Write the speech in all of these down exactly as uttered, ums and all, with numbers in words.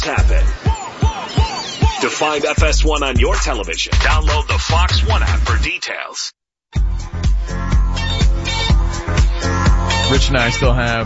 What's happened? To find F S one on your television, download the Fox One app for details. Rich and I still have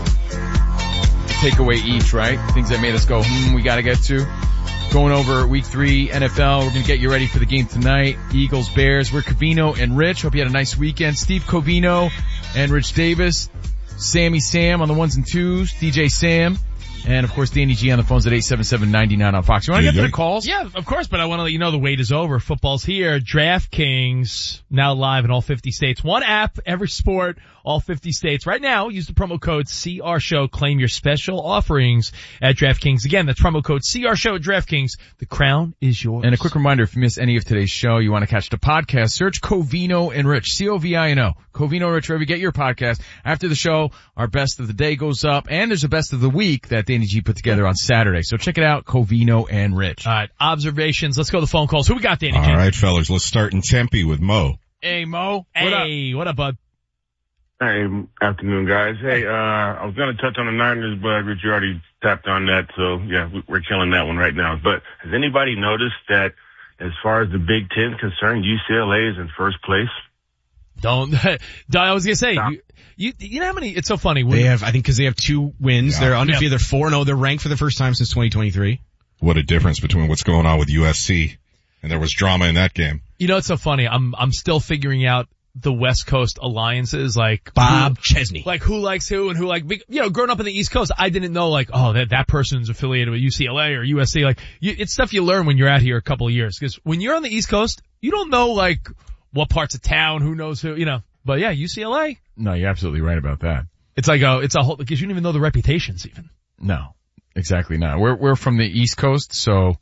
a takeaway each, right? Things that made us go, hmm, we gotta get to. Going over week three N F L. We're going to get you ready for the game tonight. Eagles, Bears. We're Covino and Rich. Hope you had a nice weekend. Steve Covino and Rich Davis. Sammy Sam on the ones and twos. D J Sam. And of course, Danny G on the phones at eight seven seven, nine nine on Fox. You want to get to the calls? Yeah, of course, but I want to let you know the wait is over. Football's here. DraftKings, now live in all fifty states. One app, every sport, all fifty states. Right now, use the promo code C R Show. Claim your special offerings at DraftKings. Again, that's promo code C R Show at DraftKings. The crown is yours. And a quick reminder, if you miss any of today's show, you want to catch the podcast, search Covino and Rich. C O V I N O. Covino and Rich, wherever you get your podcast. After the show, our best of the day goes up, and there's a best of the week that Danny G put together on Saturday. So check it out, Covino and Rich. All right, observations. Let's go to the phone calls. Who we got, Danny G? All right, fellas, let's start in Tempe with Mo. Hey, Mo. Hey, what up? what up, bud? Hey, afternoon, guys. Hey, uh, I was going to touch on the Niners, but Rich, you already tapped on that, so yeah, we're killing that one right now. But has anybody noticed that as far as the Big Ten is concerned, U C L A is in first place? Don't, I was going to say, you, you, you know how many, it's so funny. They have, I think because they have two wins, yeah. They're undefeated, they're four and oh, they're ranked for the first time since twenty twenty-three. What a difference between what's going on with U S C, and there was drama in that game. You know, it's so funny, I'm, I'm still figuring out the West Coast alliances, like Bob who, Chesney, like who likes who and who like, you know, growing up in the East Coast, I didn't know like, oh, that, that person's affiliated with U C L A or U S C. Like, you, it's stuff you learn when you're out here a couple of years. Cause when you're on the East Coast, you don't know like what parts of town, who knows who, you know, but yeah, U C L A. No, you're absolutely right about that. It's like a, it's a whole, because you don't even know the reputations even. No, exactly not. We're, we're from the East Coast, so,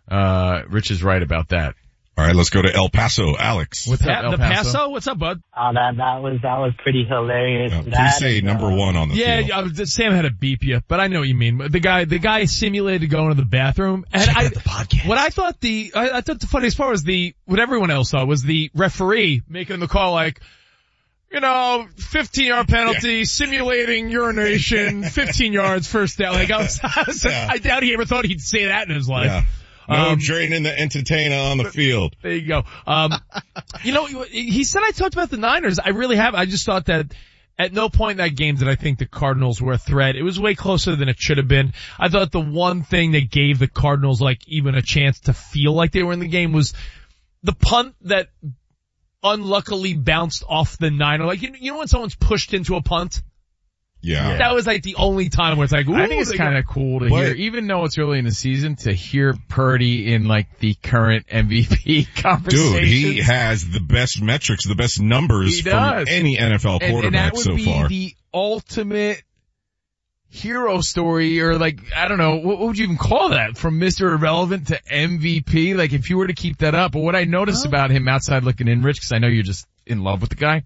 uh, Rich is right about that. All right, let's go to El Paso. Alex. What's up, pa- El the Paso? Paso? What's up, bud? Oh, that, that was, that was pretty hilarious. Uh, please that say is, number uh, one on the yeah, field. I was, Sam had to beep you, but I know what you mean. The guy, the guy simulated going to the bathroom, and Check I, out the podcast. what I thought the, I, I thought the funniest part was the, what everyone else thought was the referee making the call like, you know, fifteen yard penalty, yeah. simulating urination, fifteen yards, first down. Like, I was, I, was yeah. I doubt he ever thought he'd say that in his life. Yeah. No um, draining the entertainer on the field. There you go. Um, you know, he said I talked about the Niners. I really have. I just thought that at no point in that game did I think the Cardinals were a threat. It was way closer than it should have been. I thought the one thing that gave the Cardinals like even a chance to feel like they were in the game was the punt that unluckily bounced off the Niner. Like, you, you know when someone's pushed into a punt? Yeah. That was like the only time where it's like, ooh, I think it's kind of cool to What? hear, even though it's early in the season, to hear Purdy in like the current M V P conversation. Dude, he has the best metrics, the best numbers He from does. any N F L and, quarterback and that would so be far. the ultimate hero story, or like, I don't know, what, what would you even call that? From Mister Irrelevant to M V P? Like, if you were to keep that up. But what I noticed about him outside looking in, Rich, because I know you're just in love with the guy,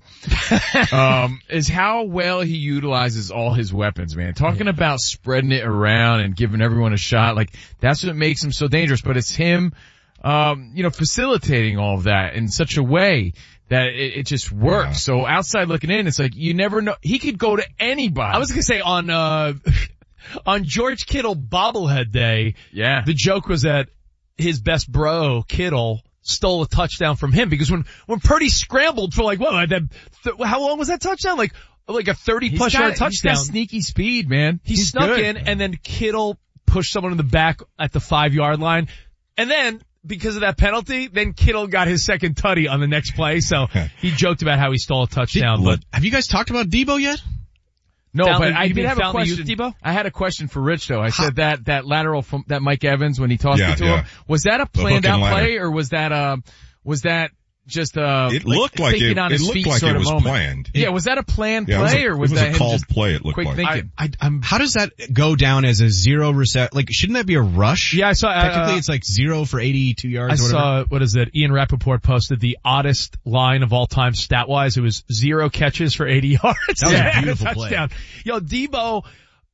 um, is how well he utilizes all his weapons, man. Talking about spreading it around and giving everyone a shot, like, that's what makes him so dangerous. But it's him, um, you know, facilitating all of that in such a way that it, it just works. Yeah. So outside looking in, it's like, you never know. He could go to anybody. I was gonna say on, uh, on George Kittle bobblehead day, yeah, the joke was that his best bro, Kittle, stole a touchdown from him, because when, when Purdy scrambled for like, what, that, th- how long was that touchdown? Like, like a thirty plus got, yard touchdown. He's got sneaky speed, man. He He's snuck good. in, and then Kittle pushed someone in the back at the five yard line. And then, because of that penalty, then Kittle got his second tutty on the next play, so he joked about how he stole a touchdown. Did, but have you guys talked about Debo yet? No, Found but the, I did have a question. Youth, Debo? I had a question for Rich though. I said that, that lateral from, that Mike Evans when he tossed Yeah, it to yeah. him, was that a The planned hook and out ladder. play, or was that, uh, was that just, uh, It looked like thinking it, on it his looked feet like sort it of was moment? planned. Yeah, was that a planned Yeah, it was play, a- or was, it was that a him called just play, it looked quick like. thinking? I, I, I'm, How does that go down as a zero reset? Like, shouldn't that be a rush? yeah, I saw, uh, Technically, it's like zero for eighty-two yards I or whatever. saw, what is it, Ian Rappaport posted the oddest line of all time stat-wise. It was zero catches for eighty yards. That was a and beautiful play. touchdown. Yo, Debo,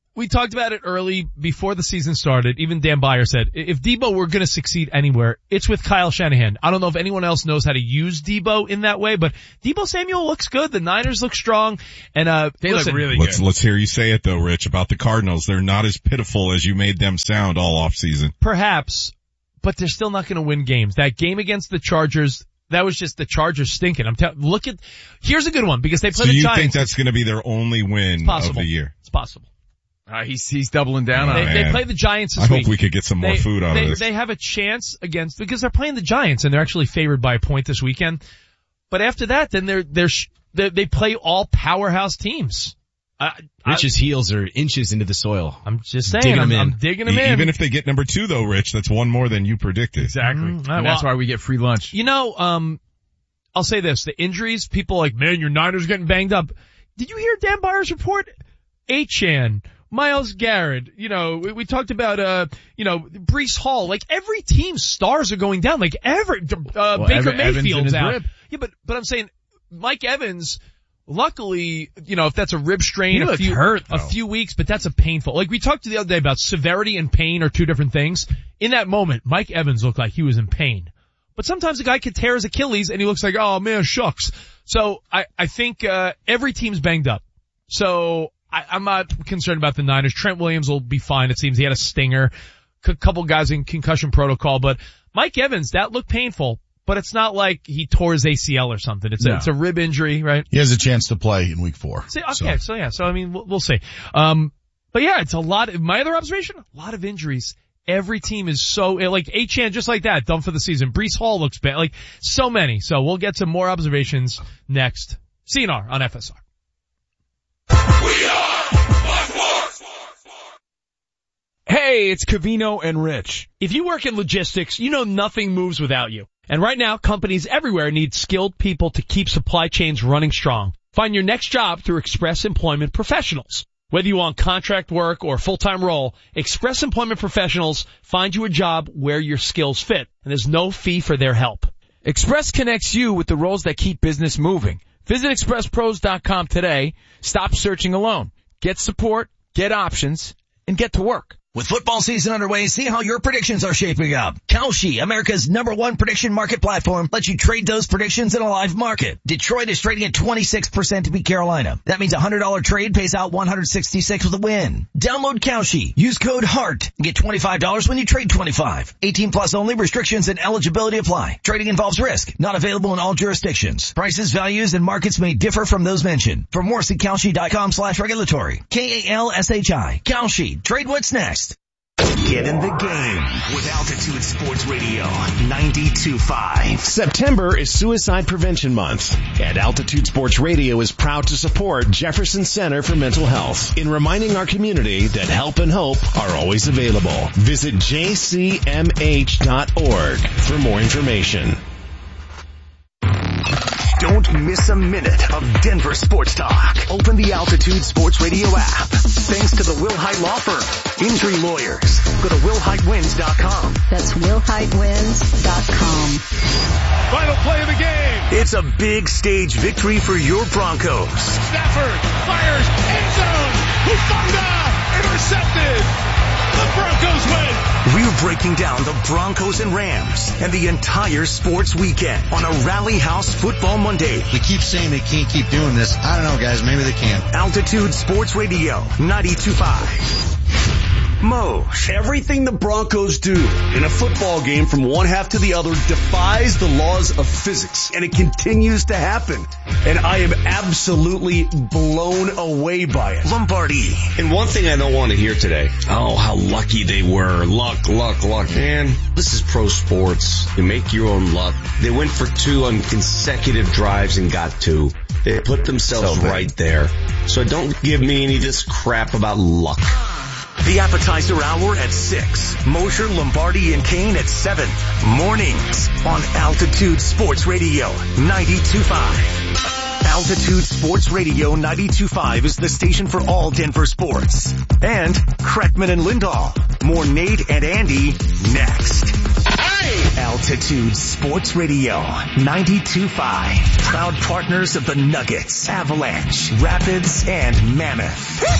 we talked about it early before the season started. Even Dan Byer said, if Debo were going to succeed anywhere, it's with Kyle Shanahan. I don't know if anyone else knows how to use Debo in that way, but Debo Samuel looks good. The Niners look strong, and uh, they listen, look really let's, good. Let's hear you say it though, Rich, about the Cardinals. They're not as pitiful as you made them sound all off season. Perhaps, but they're still not going to win games. That game against the Chargers, that was just the Chargers stinking. I'm telling. Look at. Here's a good one because they play so the you Giants. think that's going to be their only win of the year? It's possible. Uh, he's he's doubling down Oh, on They, it. they man. play the Giants this I week. hope we could get some more They- food out they, of this. They have a chance against because they're playing the Giants and they're actually favored by a point this weekend. But after that, then they're they're sh- they, they play all powerhouse teams. I, I, Rich's heels are inches into the soil. I'm just saying, Digging I'm, them in. I'm digging them E- in. Even if they get number two though, Rich, that's one more than you predicted. Exactly. Mm, and that's well, why we get free lunch. You know, um, I'll say this: the injuries, people are like, man, your Niners getting banged up. Did you hear Dan Byer's report? Achan, Myles Garrett, you know, we, we talked about, uh, you know, Breece Hall. Like every team's stars are going down. Like every, uh, Well, Baker Evan- Evans in Mayfield's his out. rib. Yeah, but, but I'm saying Mike Evans, luckily, you know, if that's a rib strain, He a looked few, hurt, a though. few weeks, but that's a painful. Like we talked the other day about severity and pain are two different things. In that moment, Mike Evans looked like he was in pain. But sometimes a guy could tear his Achilles and he looks like, oh man, shucks. So I, I think, uh, every team's banged up. So I, I'm not concerned about the Niners. Trent Williams will be fine. It seems he had a stinger, a couple guys in concussion protocol, but Mike Evans, that looked painful, but it's not like he tore his A C L or something. It's a, No. it's a rib injury, right? He has a chance to play in week four. See, okay, so. so yeah, so I mean, we'll, we'll see. Um, but yeah, it's a lot of, my other observation, a lot of injuries. Every team is so, like, Achan just like that, done for the season. Breece Hall looks bad, like, so many. So we'll get some more observations next. C N R on F S R. Hey, it's Covino and Rich. If you work in logistics, you know nothing moves without you. And right now, companies everywhere need skilled people to keep supply chains running strong. Find your next job through Express Employment Professionals. Whether you want contract work or full-time role, Express Employment Professionals find you a job where your skills fit, and there's no fee for their help. Express connects you with the roles that keep business moving. Visit express pros dot com today. Stop searching alone. Get support, get options, and get to work. With football season underway, see how your predictions are shaping up. Kalshi, America's number one prediction market platform, lets you trade those predictions in a live market. Detroit is trading at twenty-six percent to beat Carolina. That means a one hundred dollars trade pays out one hundred sixty-six with a win. Download Kalshi. Use code HEART and get twenty-five dollars when you trade twenty-five. eighteen plus only. Restrictions and eligibility apply. Trading involves risk. Not available in all jurisdictions. Prices, values, and markets may differ from those mentioned. For more, see Kalshi dot com slash regulatory. K A L S H I. Kalshi. Trade what's next. Get in the game with Altitude Sports Radio ninety-two point five. September is Suicide Prevention Month, and Altitude Sports Radio is proud to support Jefferson Center for Mental Health in reminding our community that help and hope are always available. Visit j c m h dot org for more information. Don't miss a minute of Denver sports talk. Open the Altitude Sports Radio app. Thanks to the Will Hyde Law Firm. Injury lawyers. Go to will hyde wins dot com. That's will hyde wins dot com. Final play of the game. It's a big stage victory for your Broncos. Stafford fires end zone. Hufanga intercepted. The Broncos win. We're breaking down the Broncos and Rams and the entire sports weekend on a Rally House Football Monday. They keep saying they can't keep doing this. I don't know, guys. Maybe they can. Altitude Sports Radio ninety-two point five. Moj. Everything the Broncos do in a football game from one half to the other defies the laws of physics, and it continues to happen. And I am absolutely blown away by it. Lombardi. And one thing I don't want to hear today, oh, how lucky they were. Luck, luck, luck. Man, this is pro sports. You make your own luck. They went for two on consecutive drives and got two. They put themselves so right there. So don't give me any of this crap about luck. The appetizer hour at six. Mosher, Lombardi, and Kane at seven. Mornings on Altitude Sports Radio ninety-two point five. Altitude Sports Radio ninety-two point five is the station for all Denver sports. And Kreckman and Lindahl. More Nate and Andy next. Hey! Altitude Sports Radio ninety-two point five. Proud partners of the Nuggets, Avalanche, Rapids, and Mammoth.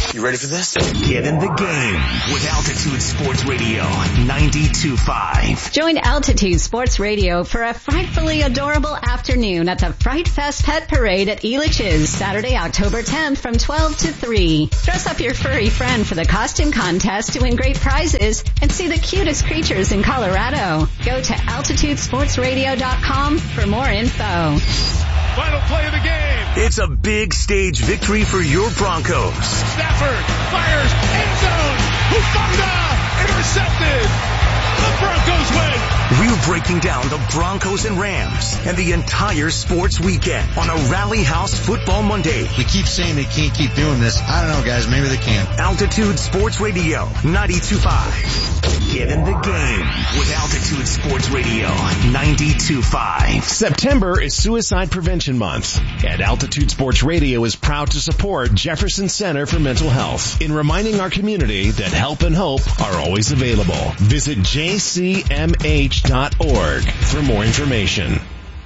You ready for this? Get in the game with Altitude Sports Radio ninety-two point five. Join Altitude Sports Radio for a frightfully adorable afternoon at the Fright Fest Pet Parade at Elitch's, Saturday, October tenth from twelve to three. Dress up your furry friend for the costume contest to win great prizes and see the cutest creatures in Colorado. Go to altitude sports radio dot com for more info. Final play of the game. It's a big stage victory for your Broncos. Stafford fires, end zone. Hufanga intercepted. The Broncos win. We're breaking down the Broncos and Rams and the entire sports weekend on a Rally House Football Monday. We keep saying they can't keep doing this. I don't know, guys. Maybe they can. Altitude Sports Radio ninety-two point five. Get in the game with Altitude Sports Radio ninety-two point five. September is Suicide Prevention Month, and Altitude Sports Radio is proud to support Jefferson Center for Mental Health in reminding our community that help and hope are always available. Visit j c m h dot org for more information.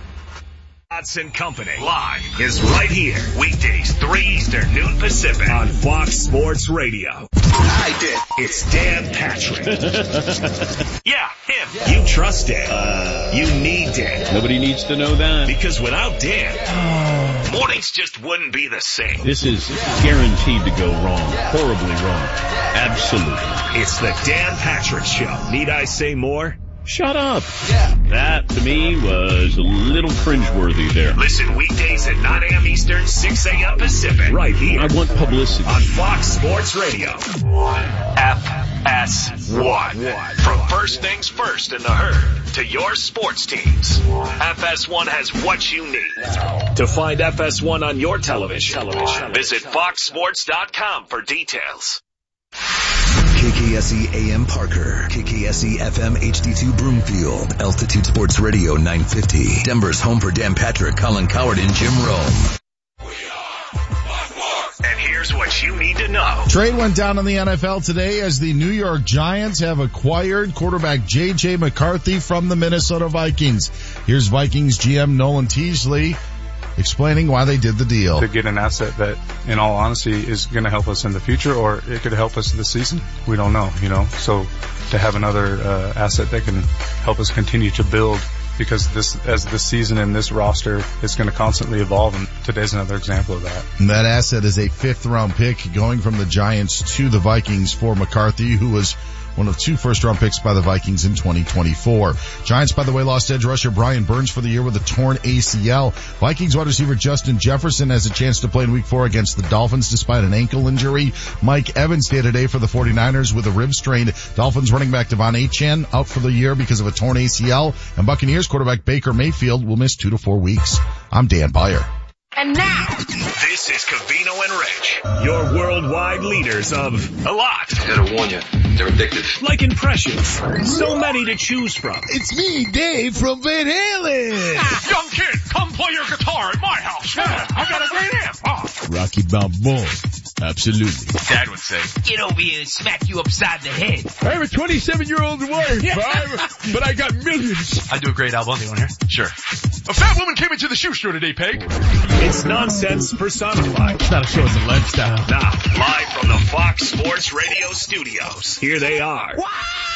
Watts and Company live is right here. Weekdays, three Eastern, noon Pacific on Fox Sports Radio. I did. It's Dan Patrick. Yeah, him. You trust Dan. Uh, you need Dan. Nobody needs to know that. Because without Dan, mornings just wouldn't be the same. This is guaranteed to go wrong. Horribly wrong. Absolutely. It's the Dan Patrick Show. Need I say more? Shut up. Yeah. That, to me, was a little cringeworthy there. Listen weekdays at nine a.m. Eastern, six a.m. Pacific. Right here. I want publicity. On Fox Sports Radio. F S one. From first things first in the herd to your sports teams. F S one has what you need. To find F S one on your television, television. visit fox sports dot com for details. K K S E A M Parker, K K S E F M H D two Broomfield, Altitude Sports Radio nine fifty, Denver's home for Dan Patrick, Colin Coward, and Jim Rome. And here's what you need to know. Trade went down in the N F L today as the New York Giants have acquired quarterback J J McCarthy from the Minnesota Vikings. Here's Vikings G M Nolan Teasley explaining why they did the deal. To get an asset that, in all honesty, is going to help us in the future, or it could help us this season. We don't know, you know. So to have another uh, asset that can help us continue to build, because this, as this season and this roster is going to constantly evolve, and today's another example of that. And that asset is a fifth round pick going from the Giants to the Vikings for McCarthy, who was one of two first-round picks by the Vikings in twenty twenty-four. Giants, by the way, lost edge rusher Brian Burns for the year with a torn A C L. Vikings wide receiver Justin Jefferson has a chance to play in week four against the Dolphins despite an ankle injury. Mike Evans stayed today for the 49ers with a rib strain. Dolphins running back Devon Achane out for the year because of a torn A C L. And Buccaneers quarterback Baker Mayfield will miss two to four weeks. I'm Dan Beyer. And now, this is Covino and Rich, your worldwide leaders of a lot. Gotta warn you, they're addictive. Like impressions, so many to choose from. It's me, Dave from Van Halen. Ah, young kid, come play your guitar at my house. Yeah, I got a great amp. Oh. Rocky Balboa. Absolutely. Dad would say, get over here and smack you upside the head. I have a twenty-seven-year-old wife, yeah. Bob, but I got millions. I do a great album. You want to hear? Sure. A fat woman came into the shoe store today, Peg. It's nonsense personified. It's not a show, it's a lifestyle. Now, live from the Fox Sports Radio studios, here they are. Wow!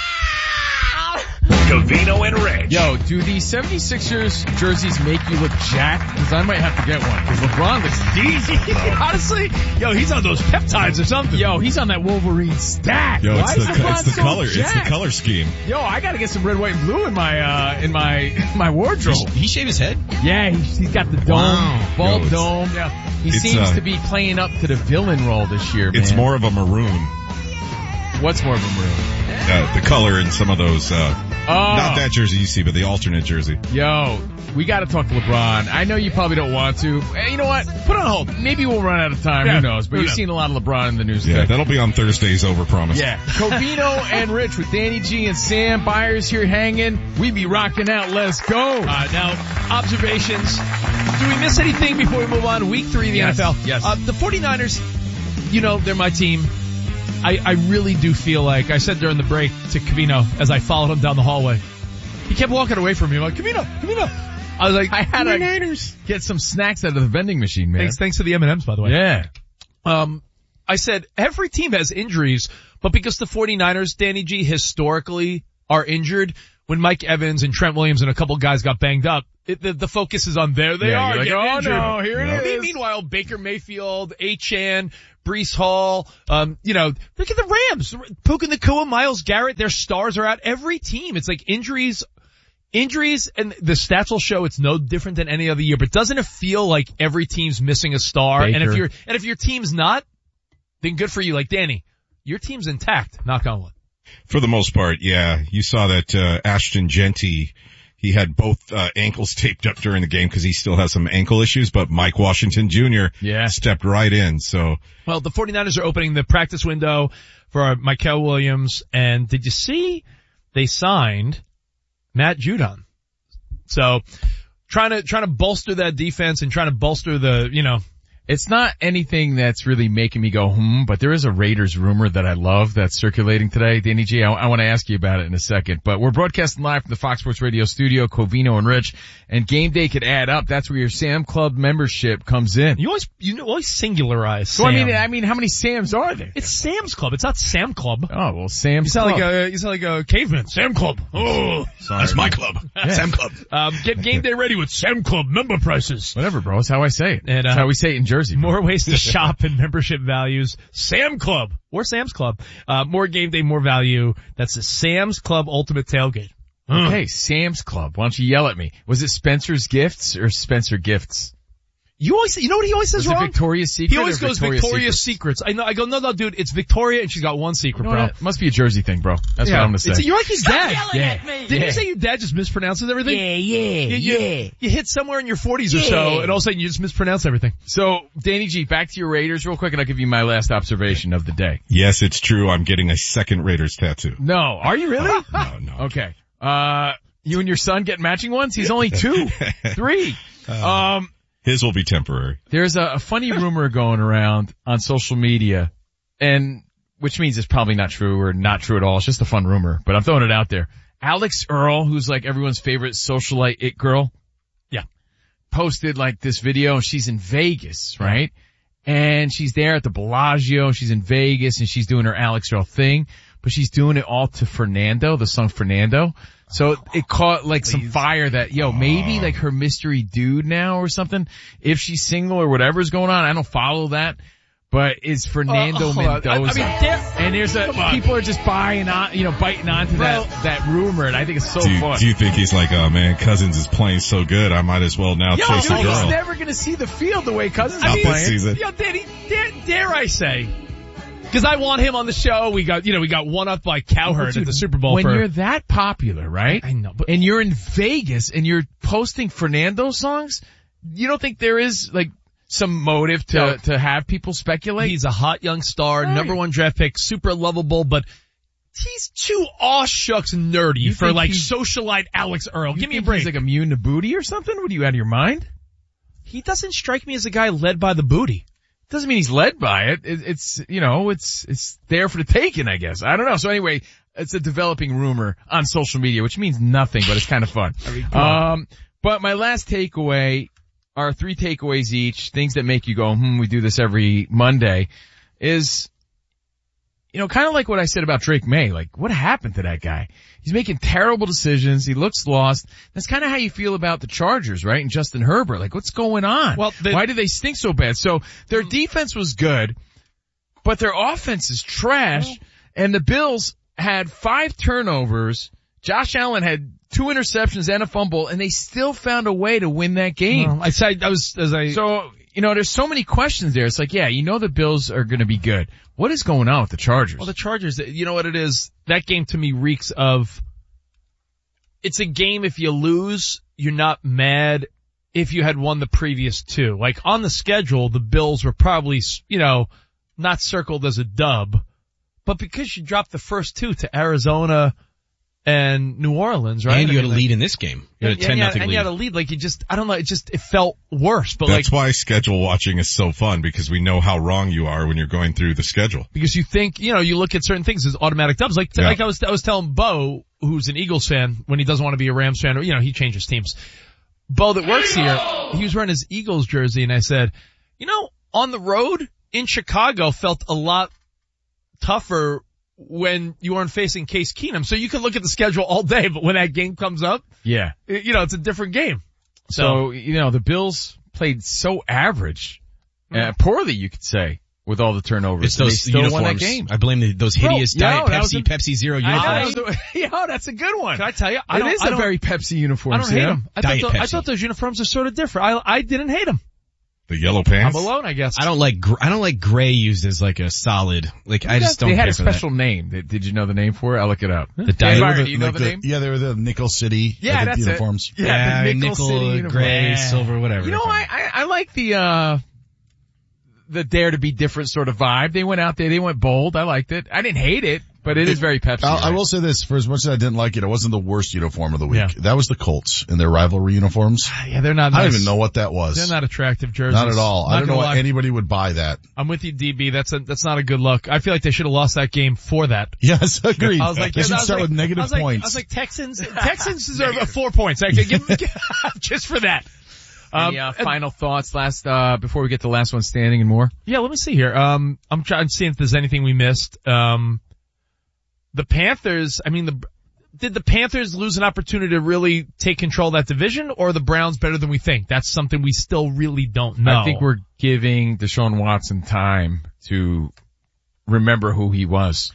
Covino and Rich. Yo, do the seventy-sixers jerseys make you look jacked? Because I might have to get one. Because LeBron looks easy. Honestly, yo, he's on those peptides or something. Yo, he's on that Wolverine stack. Yo, Why it's is the, LeBron it's the so color. jacked? It's the color scheme. Yo, I gotta get some red, white, and blue in my, uh, in my, my wardrobe. He, he shaved his head? Yeah, he's, he's got the dome, Wow. bald Yo, dome. Yeah. He it's, seems uh, to be playing up to the villain role this year, man. It's more of a maroon. What's more of a maroon? Uh, the color in some of those, uh, oh. not that jersey you see, but the alternate jersey. Yo, we gotta talk to LeBron. I know you probably don't want to. Hey, you know what? Put it on hold. Maybe we'll run out of time. Yeah, Who knows? But who you've knows? seen a lot of LeBron in the news Yeah, today. that'll be on Thursday's Overpromise. Yeah. Covino and Rich with Danny G and Sam Byers here hanging. We be rocking out. Let's go. Uh, now, observations. Do we miss anything before we move on? Week three of the Yes, N F L. yes. Uh, the 49ers, you know, they're my team. I, I really do feel like, I said during the break to Covino as I followed him down the hallway, he kept walking away from me. I'm like, Covino, Covino. I was like, I had to Niners. get some snacks out of the vending machine, man. Thanks, thanks to the M and M's, by the way. Yeah. Um, I said every team has injuries, but because the 49ers, Danny G, historically are injured, when Mike Evans and Trent Williams and a couple guys got banged up, it, the, the focus is on there they yeah, are. Like, getting oh injured. no, here yeah. it is. Meanwhile, Baker Mayfield, Achane, Breece Hall, um, you know, look at the Rams. Puka Nacua, Myles Garrett, their stars are out. Every team, it's like injuries, injuries, and the stats will show it's no different than any other year. But doesn't it feel like every team's missing a star? Baker. And if you're, and if your team's not, then good for you. Like Danny, your team's intact. Knock on wood. For the most part, yeah. You saw that uh, Ashton Genty, he had both uh, ankles taped up during the game because he still has some ankle issues, but Mike Washington Junior yeah. stepped right in. So, well, the 49ers are opening the practice window for Michael Williams, and did you see they signed Matt Judon? So, trying to trying to bolster that defense and trying to bolster the, you know. It's not anything that's really making me go, hmm, but there is a Raiders rumor that I love that's circulating today. Danny G, I, I want to ask you about it in a second, but we're broadcasting live from the Fox Sports Radio studio, Covino and Rich, and game day could add up. That's where your Sam Club membership comes in. You always, you always singularize So Sam. I mean, I mean, how many Sams are there? It's Sam's Club. It's not Sam Club. Oh, well, Sam's You sound Club. like a, you sound like a caveman. Sam Club. Oh, Sorry, that's my man. club. Yeah. Sam Club. Um, get game day ready with Sam Club member prices. Whatever, bro. That's how I say it. And, uh, That's how we say it in Jersey. Bro. More ways to shop and membership values. Sam Club or Sam's Club. Uh, more game day, more value. That's the Sam's Club Ultimate Tailgate. Okay, Sam's Club. Why don't you yell at me? Was it Spencer's Gifts or Spencer Gifts? You always, you know what he always says Was wrong? it Victoria's Secret? He always or goes Victoria's, Victoria's Secret? Secrets. I know, I go, no, no, dude, it's Victoria and she's got one secret, You know bro. what? Must be a Jersey thing, bro. That's yeah. what I'm gonna say. It's, you're like his Stop dad. yelling Yeah. at me. Didn't Yeah. you say your dad just mispronounces everything? Yeah, yeah, You, you, yeah. you hit somewhere in your forties or Yeah. so, and all of a sudden you just mispronounce everything. So, Danny G, back to your Raiders real quick, and I'll give you my last observation of the day. Yes, it's true. I'm getting a second Raiders tattoo. No, are you really? No, no. Okay. Uh, you and your son get matching ones? He's only two, three. Um, His will be temporary. there's a, a funny rumor going around on social media, and which means it's probably not true or not true at all. It's just a fun rumor, but I'm throwing it out there. Alex Earl, who's like everyone's favorite socialite it girl, Yeah. posted like this video, and she's in Vegas, right? And she's there at the Bellagio, she's in Vegas, and she's doing her Alex Earl thing, but she's doing it all to Fernando, the song Fernando. So it caught like some fire that, yo, maybe like her mystery dude now or something, if she's single or whatever's going on. I don't follow that. But is Fernando Uh, hold on. Mendoza? I- I mean, there- and there's a, people are just buying on, you know, biting onto Bro. that, that rumor, and I think it's so do, you, fun. do you think he's like, oh man, Cousins is playing so good, I might as well now Yo, chase a he's girl. never gonna see the field the way Cousins Not is this playing. season. Yo, Danny, dare, dare I say, because I want him on the show. We got, you know, we got one up by Cowherd Dude, at the Super Bowl. When for, you're that popular, right? I know, but and you're in Vegas and you're posting Fernando songs, you don't think there is like some motive to, No. to have people speculate? he's a hot young star, Right. number one draft pick, super lovable, but he's too aw shucks nerdy You for think like he's- socialite Alex Earl. You Give me a think break. He's like immune to booty or something? What are you out of your mind? He doesn't strike me as a guy led by the booty. Doesn't mean he's led by it. it. It's, you know, it's, it's there for the taking, I guess. I don't know. So anyway, it's a developing rumor on social media, which means nothing, but it's kind of fun. I mean, come on. Um, but my last takeaway are three takeaways each, things that make you go, hmm, we do this every Monday, is, you know, kind of like what I said about Drake May. Like, what happened to that guy? He's making terrible decisions. He looks lost. That's kind of how you feel about the Chargers, right? And Justin Herbert. Like, what's going on? Well, the- Why do they stink so bad? So their defense was good, but their offense is trash. And the Bills had five turnovers. Josh Allen had two interceptions and a fumble, and they still found a way to win that game. Well, I said I was as I So, you know, there's so many questions there. It's like, yeah, you know the Bills are going to be good. What is going on with the Chargers? Well, the Chargers, you know what it is? That game to me reeks of, it's a game if you lose, you're not mad if you had won the previous two. Like on the schedule, the Bills were probably, you know, not circled as a dub, but because you dropped the first two to Arizona and New Orleans, right? And you I had a mean, lead in this game. You had a yeah, ten yeah, nothing and lead. you had a lead, like you just, I don't know, it just, it felt worse, but That's like, why schedule watching is so fun, because we know how wrong you are when you're going through the schedule. because you think, you know, you look at certain things as automatic dubs. Like, Yeah. like I was, I was telling Bo, who's an Eagles fan, when he doesn't want to be a Rams fan, or, you know, he changes teams. Bo that works here, he was wearing his Eagles jersey, and I said, you know, on the road, in Chicago felt a lot tougher when you weren't facing Case Keenum. So you can look at the schedule all day, but when that game comes up, yeah, it, you know, it's a different game. So, so you know, the Bills played so average, yeah. uh, poorly, you could say, with all the turnovers. It's those they still uniforms. won that game. I blame the, those hideous Bro, Diet yo, Pepsi, a, Pepsi Zero uniforms. I, yo, that's a good one. Can I tell you? I it don't, is I a don't, very Pepsi uniform. I don't hate them. I Diet thought, the, Pepsi. I thought those uniforms are sort of different. I, I didn't hate them. The yellow pants? I'm alone, I guess. I don't like, gr- I don't like gray used as like a solid, like I just don't They had care a for that. special name. Did you know the name for it? I'll look it up. The Diet, Byron, the, do you know like the, the name? Yeah, they were the Nickel City Yeah, I think, that's uniforms. it. Yeah, Yeah, the Nickel, nickel, City uniform. gray, Yeah. silver, whatever. You know, I, I, I like the, uh, the dare to be different sort of vibe. They went out there, they went bold. I liked it. I didn't hate it, but it is very Pepsi. I'll, right? I will say this, for as much as I didn't like it, it wasn't the worst uniform of the week. Yeah. That was the Colts in their rivalry uniforms. Yeah, they're not nice. I don't even know what that was. They're not attractive jerseys. Not at all. Not I don't know gonna why lie. anybody would buy that. I'm with you, D B. That's a, that's not a good look. I feel like they should have lost that game for that. Yes, agreed. I was like, they yeah, should I was start like, with negative I was like, points. I was like, Texans, Texans deserve a four points. I could give them just for that. Any uh, final thoughts last, uh, before we get to last one standing and more? Yeah, let me see here. Um, I'm trying to see if there's anything we missed. Um, the Panthers, I mean, the, did the Panthers lose an opportunity to really take control of that division, or are the Browns better than we think? That's something we still really don't know. I think we're giving Deshaun Watson time to remember who he was.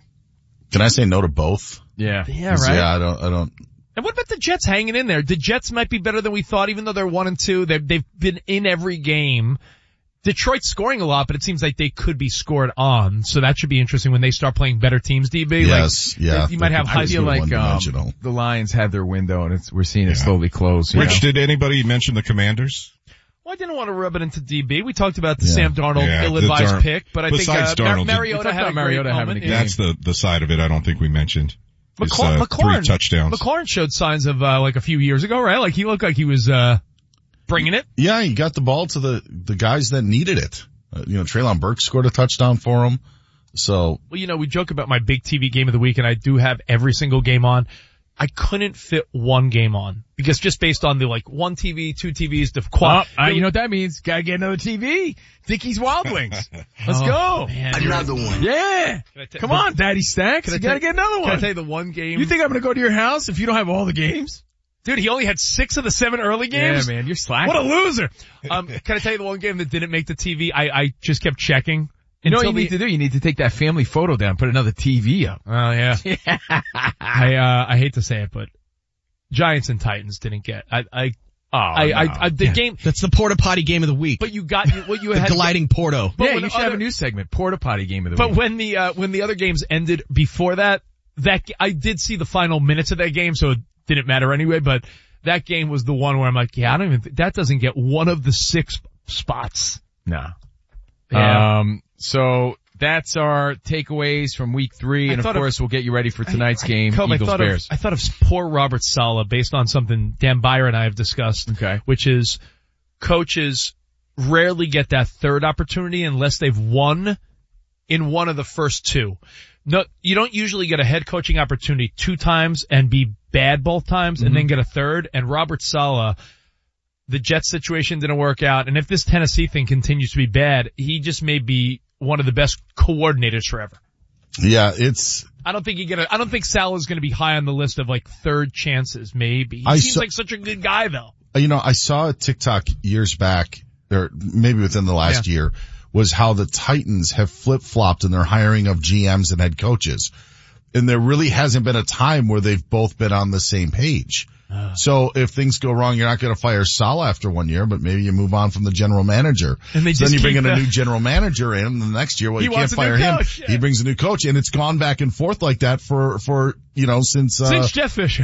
Can I say no to both? Yeah. Yeah, right. Yeah, I don't, I don't. And what about the Jets hanging in there? The Jets might be better than we thought, even though they're one and two. They've, they've been in every game. Detroit's scoring a lot, but it seems like they could be scored on. So that should be interesting when they start playing better teams, D B. Yes, like, yeah. You might have high I feel like, um, the Lions had their window and it's, we're seeing it Yeah. slowly close. you Rich, know? did anybody mention the Commanders? Well, I didn't want to rub it into D B. We talked about the Yeah. Sam Darnold Yeah, ill-advised the Dar- pick, but I think besides uh, Mar- Darnold, Mariota we had talked a about Mariota great having moment. a game. Yeah. That's the, the side of it I don't think we mentioned. His, McLaurin, uh, McLaurin, three touchdowns. McLaurin showed signs of, uh, like a few years ago, right? Like he looked like he was, uh, bringing it. Yeah, he got the ball to the, the guys that needed it. Uh, you know, Treylon Burks scored a touchdown for him. So. Well, you know, we joke about my big T V game of the week, and I do have every single game on. I couldn't fit one game on because just based on the like one T V, two T Vs, the quad. Oh, uh, you know what that means? Gotta get another T V. Dickies Wild Wings. Let's Oh, go. man, Another one. Yeah. Can I ta- Come on, Daddy Stacks. Can I You gotta ta- get another Can I one. tell you the one game? You think I'm gonna go to your house if you don't have all the games? Dude, he only had six of the seven early games. Yeah, man, you're slacking. What a loser. Um, can I tell you the one game that didn't make the T V? I, I just kept checking. You know what you until need the- to do? You need to take that family photo down, put another T V up. Oh yeah. I, uh, I hate to say it, but Giants and Titans didn't get, I, I, Oh, I, no. I, I, the Yeah, game, That's the porta potty game of the week. but you got, what you the had, gliding Porto. but yeah, when you should other- have a new segment, Porta Potty Game of the But Week. when the, uh, when the other games ended before that, that, I did see the final minutes of that game, so it didn't matter anyway, but that game was the one where I'm like, yeah, I don't even, th- that doesn't get one of the six spots. Nah. Yeah. Um, so that's our takeaways from week three, I and of thought of- course we'll get you ready for tonight's I- game, Cobb, I Eagles thought Bears. Of, I thought of poor Robert Saleh based on something Dan Byer and I have discussed. Okay. Which is coaches rarely get that third opportunity unless they've won in one of the first two. No, you don't usually get a head coaching opportunity two times and be bad both times and then get a third. And Robert Saleh, the Jets situation didn't work out. And if this Tennessee thing continues to be bad, he just may be one of the best coordinators forever. Yeah, it's, I don't think you get a, I don't think Saleh's going to be high on the list of like third chances, maybe. He I seems saw- like such a good guy though. you know, I saw a TikTok years back, or maybe within the last Yeah. year, was how the Titans have flip-flopped in their hiring of G Ms and head coaches. And there really hasn't been a time where they've both been on the same page. Uh. So if things go wrong, you're not going to fire Saleh after one year, but maybe you move on from the general manager. And they so just then you bring keep in a the- new general manager in, and the next year, well, He you can't wants a new fire him. coach, yeah. He brings a new coach, and it's gone back and forth like that for, for, you know, since, uh, Since Jeff Fisher.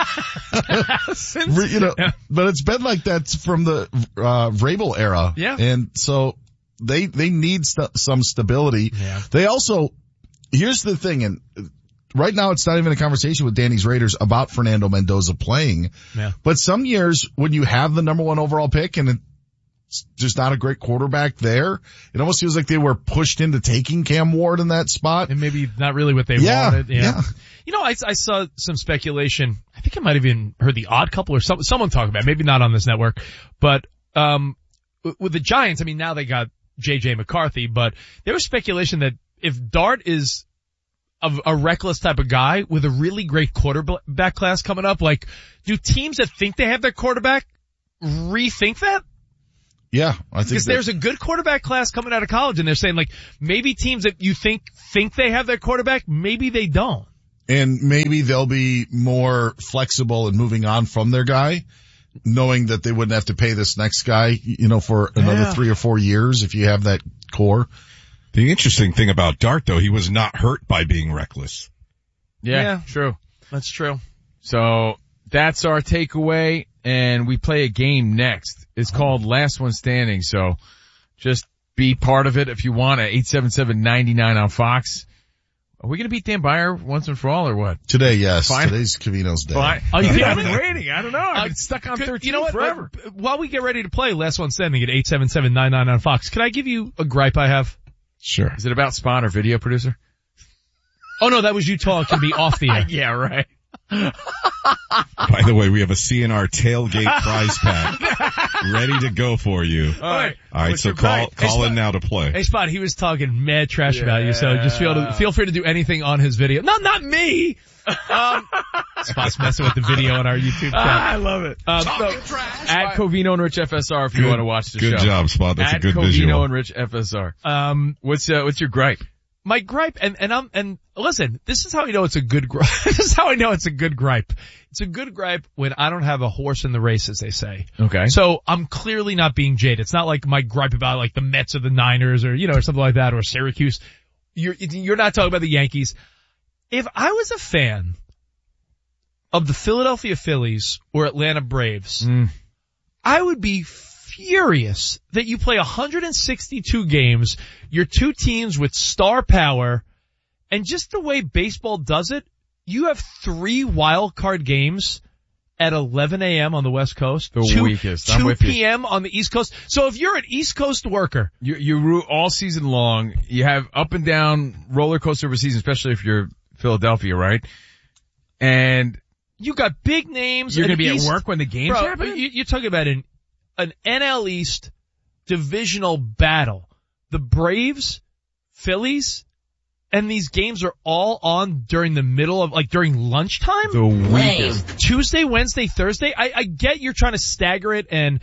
Re- you know, but it's been like that from the, uh, Vrabel era. Yeah. And so they, they need st- some stability. Yeah. They also, here's the thing, and right now it's not even a conversation with Danny's Raiders about Fernando Mendoza playing. Yeah. But some years when you have the number one overall pick and it's just not a great quarterback there, it almost feels like they were pushed into taking Cam Ward in that spot. And maybe not really what they Yeah, wanted. Yeah. yeah. You know, I, I saw some speculation. I think I might have even heard the Odd Couple or some, someone talk about it, maybe not on this network, but, um, with the Giants, I mean, now they got J J McCarthy, but there was speculation that if Dart is a, a reckless type of guy with a really great quarterback class coming up, like, do teams that think they have their quarterback rethink that? Yeah, I think because that, there's a good quarterback class coming out of college, and they're saying like maybe teams that you think think they have their quarterback, maybe they don't. And maybe they'll be more flexible in moving on from their guy, knowing that they wouldn't have to pay this next guy, you know, for another Yeah. three or four years if you have that core. The interesting thing about Dart, though, he was not hurt by being reckless. Yeah, Yeah. true. That's true. So that's our takeaway, and we play a game next. It's called Last One Standing, so just be part of it if you want at eight seven seven, nine nine on Fox. Are we going to beat Dan Beyer once and for all or what? Today, yes. Fine. Today's Cavino's day. Fine. Oh, you I've think- been waiting. I don't know. I've been stuck on Could- thirteen you know what? forever. Uh, While we get ready to play Last One Standing at eight seven seven, nine nine on Fox, can I give you a gripe I have? Sure. Is it about Spawn or video producer? Oh no, that was you talking me off the air. Yeah, right. By the way, we have a C N R tailgate prize pack ready to go for you. All right. All right, What's so your call gripe? call Hey, in now to play. Hey Spot, he was talking mad trash about you, so just feel to, feel free to do anything on his video. No, not me. Um, Spot's messing with the video on our YouTube channel. Ah, I love it. Um, So, so- at Covino and Rich F S R if you Good- want to watch the good show. job, Spot. That's a at good Covino visual. and Rich F S R. um, What's uh, what's your gripe? my gripe, and, and I'm, and listen, this is how I know it's a good gripe. This is how I know it's a good gripe. It's a good gripe when I don't have a horse in the race, as they say. Okay. So I'm clearly not being jaded. It's not like my gripe about like the Mets or the Niners or, you know, or something like that, or Syracuse. You're, you're not talking about the Yankees. If I was a fan of the Philadelphia Phillies or Atlanta Braves, Mm. I would be furious that you play one hundred sixty-two games, you're two teams with star power, and just the way baseball does it, you have three wild card games at eleven a.m. on the West Coast. The two, weakest. I'm two with you. p.m. on the East Coast. So if you're an East Coast worker, You, you root all season long. You have up and down roller coaster of a season, especially if you're Philadelphia, right? And you got big names. you're and going to be East- at work when the game's Bro, happening? you, you're talking about an, an N L East divisional battle. The Braves, Phillies, and these games are all on during the middle of, like during lunchtime? The weakest. Tuesday, Wednesday, Thursday? I, I get you're trying to stagger it, and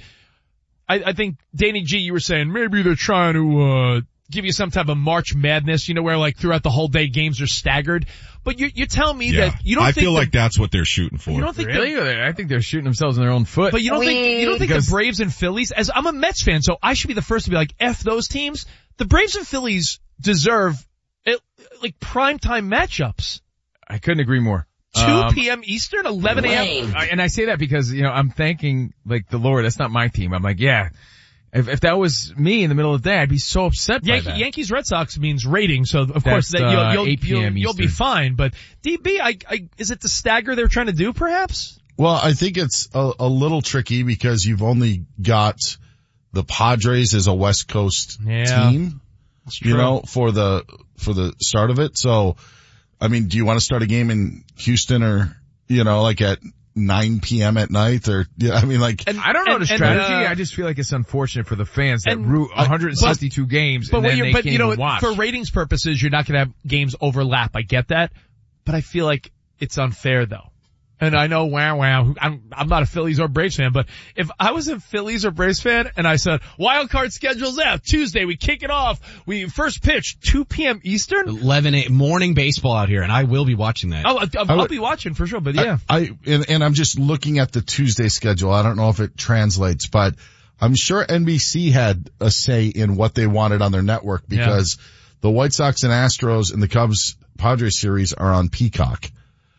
I, I think, Danny G, you were saying maybe they're trying to, uh, give you some type of March Madness, you know, where like throughout the whole day games are staggered. But you're, you're telling me Yeah. that you don't I think feel the- like that's what they're shooting for. you don't think Really? I think they're shooting themselves in their own foot. But you don't think you don't think Because- the Braves and Phillies, as I'm a Mets fan, so I should be the first to be like, F those teams. The Braves and Phillies deserve it, like primetime matchups. I couldn't agree more. two Um, p.m. Eastern, eleven a.m. I- and I say that because, you know, I'm thanking, like, the Lord. That's not my team. I'm like, yeah, if, if that was me in the middle of the day, I'd be so upset by Yankee, that. Yankees Red Sox means rating, so of course That's, that uh, you'll, you'll, eight p.m. you'll, you'll be Eastern. fine. But D B, I, I, is it the stagger they're trying to do perhaps? Well, I think it's a, a little tricky because you've only got the Padres as a West Coast Yeah. team, you know, for the, for the start of it. So, I mean, do you want to start a game in Houston or, you know, like at nine p.m. at night or, yeah, I mean like, I don't know and- the and, strategy. uh, I just feel like it's unfortunate for the fans that and- root one hundred sixty-two games But and when then you're, they but can't you know, even watch. for ratings purposes, you're not going to have games overlap. I get that, but I feel like it's unfair though. And I know, wow, wow, I'm, I'm not a Phillies or Braves fan, but if I was a Phillies or Braves fan and I said, wild card schedule's out, Tuesday, we kick it off, we first pitch, two p.m. Eastern, eleven a.m. morning baseball out here, and I will be watching that. I'll, I'll, I I'll would- be watching for sure, but yeah. I, I and, and I'm just looking at the Tuesday schedule. I don't know if it translates, but I'm sure N B C had a say in what they wanted on their network because the White Sox and Astros and the Cubs Padres series are on Peacock.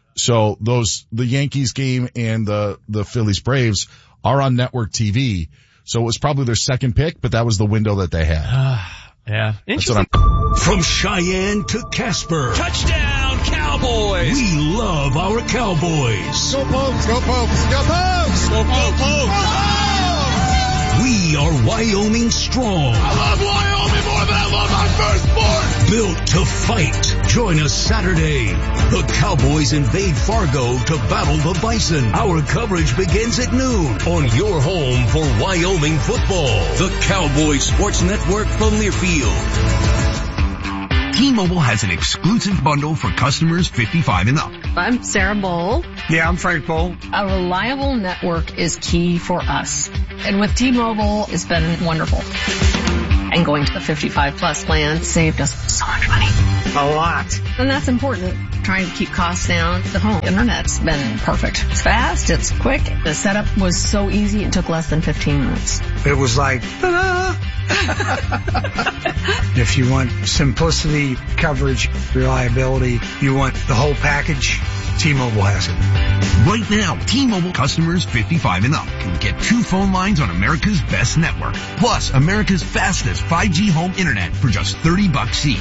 So those, the Yankees game and the, the Phillies Braves are on network T V. So it was probably their second pick, but that was the window that they had. Yeah. That's what I'm, From Cheyenne to Casper. Touchdown, Cowboys! We love our Cowboys. Go Pokes, go Pokes, go Pokes! Go, go, go! We are Wyoming strong. I love Wyoming more than I love my first sport. Built to fight. Join us Saturday. The Cowboys invade Fargo to battle the Bison. Our coverage begins at noon on your home for Wyoming football. The Cowboys Sports Network from Learfield. T-Mobile has an exclusive bundle for customers fifty-five and up. I'm Sarah Bowl. Yeah, I'm Frank Bowl. A reliable network is key for us. And with T-Mobile, it's been wonderful. And going to the fifty-five plus plan saved us so much money. A lot. And that's important. Trying to keep costs down. The home internet's been perfect. It's fast, it's quick. The setup was so easy, it took less than fifteen minutes. It was like, ta-da! If you want simplicity, coverage, reliability, you want the whole package, T-Mobile has it. Right now, T-Mobile customers fifty-five and up can get two phone lines on America's best network, plus America's fastest five G home internet for just thirty bucks each.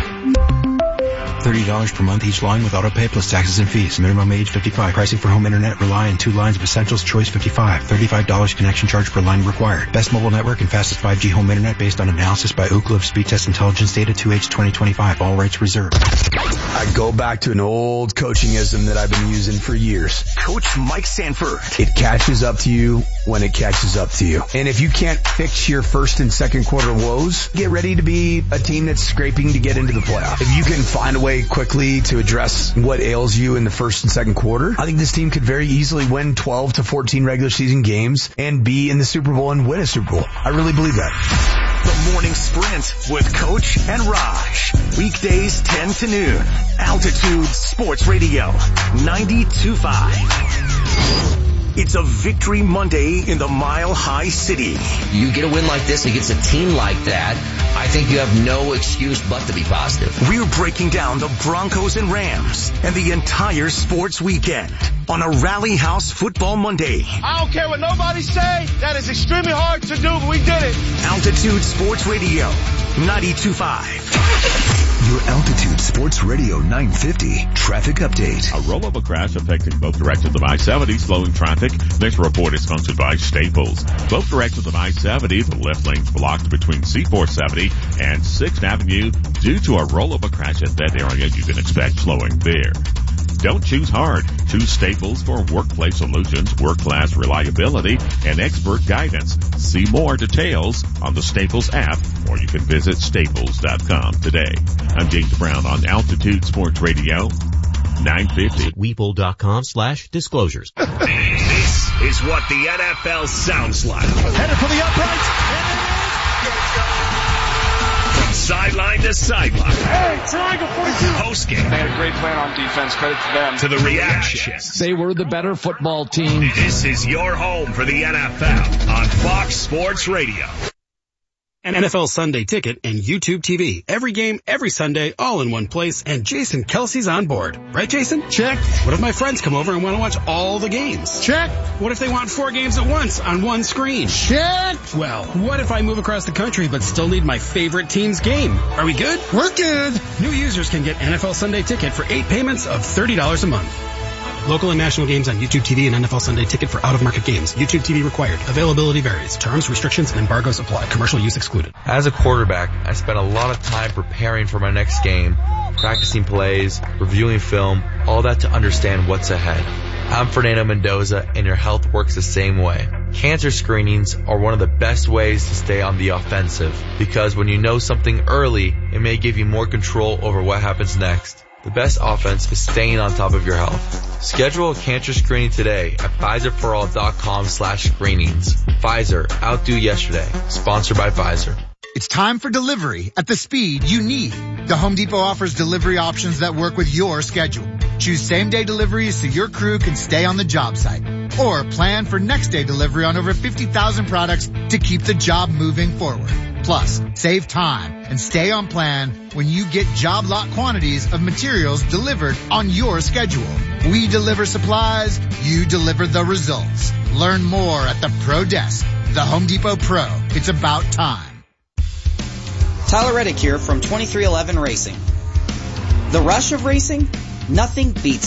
thirty dollars per month each line with auto pay plus taxes and fees. Minimum age fifty-five. Pricing for home internet rely on two lines of Essentials Choice fifty-five. thirty-five dollars connection charge per line required. Best mobile network and fastest five G home internet based on analysis by Ookla of Speed Test Intelligence data two H twenty twenty-five. All rights reserved. I go back to an old coachingism that I've been using for years. Coach Mike Sanford. It catches up to you when it catches up to you. And if you can't fix your first and second quarter woes, get ready to be a team that's scraping to get into the playoff. If you can find a way quickly to address what ails you in the first and second quarter, I think this team could very easily win twelve to fourteen regular season games and be in the Super Bowl and win a Super Bowl. I really believe that. The Morning Sprint with Coach and Raj. Weekdays ten to noon. Altitude Sports Radio ninety-two point five. It's a Victory Monday in the Mile High City. You get a win like this against a team like that, I think you have no excuse but to be positive. We're breaking down the Broncos and Rams and the entire sports weekend on a Rally House Football Monday. I don't care what nobody say. That is extremely hard to do, but we did it. Altitude Sports Radio ninety-two point five. Your Altitude Sports Radio nine fifty traffic update. A roll-over crash affecting both directions of I seventy, slowing traffic. This report is sponsored by Staples. Both directions of I seventy, the left lane's blocked between C four seventy and sixth Avenue due to a rollover crash at that area. You can expect slowing there. Don't choose hard. Choose Staples for workplace solutions, world-class reliability, and expert guidance. See more details on the Staples app, or you can visit staples dot com today. I'm James Brown on Altitude Sports Radio nine fifty. Weeple dot com slash disclosures. This is what the N F L sounds like. Headed for the uprights. From sideline to sideline. Hey, triangle forty-two. Post game. They had a great plan on defense. Credit to them. To the reactions. They were the better football team. This is your home for the N F L on Fox Sports Radio. An N F L Sunday Ticket and YouTube T V. Every game, every Sunday, all in one place, and Jason Kelsey's on board. Right, Jason? Check. What if my friends come over and want to watch all the games? Check. What if they want four games at once on one screen? Check. Well, what if I move across the country but still need my favorite team's game? Are we good? We're good. New users can get N F L Sunday Ticket for eight payments of thirty dollars a month. Local and national games on YouTube T V and N F L Sunday Ticket for out-of-market games. YouTube T V required. Availability varies. Terms, restrictions, and embargoes apply. Commercial use excluded. As a quarterback, I spent a lot of time preparing for my next game, practicing plays, reviewing film, all that to understand what's ahead. I'm Fernando Mendoza, and your health works the same way. Cancer screenings are one of the best ways to stay on the offensive, because when you know something early, it may give you more control over what happens next. The best offense is staying on top of your health. Schedule a cancer screening today at Pfizer for all dot com slash screenings. Pfizer, outdo yesterday. Sponsored by Pfizer. It's time for delivery at the speed you need. The Home Depot offers delivery options that work with your schedule. Choose same-day deliveries so your crew can stay on the job site. Or plan for next-day delivery on over fifty thousand products to keep the job moving forward. Plus, save time and stay on plan when you get job lot quantities of materials delivered on your schedule. We deliver supplies, you deliver the results. Learn more at the Pro Desk. The Home Depot Pro. It's about time. Tyler Reddick here from twenty-three eleven Racing. The rush of racing? Nothing beats it.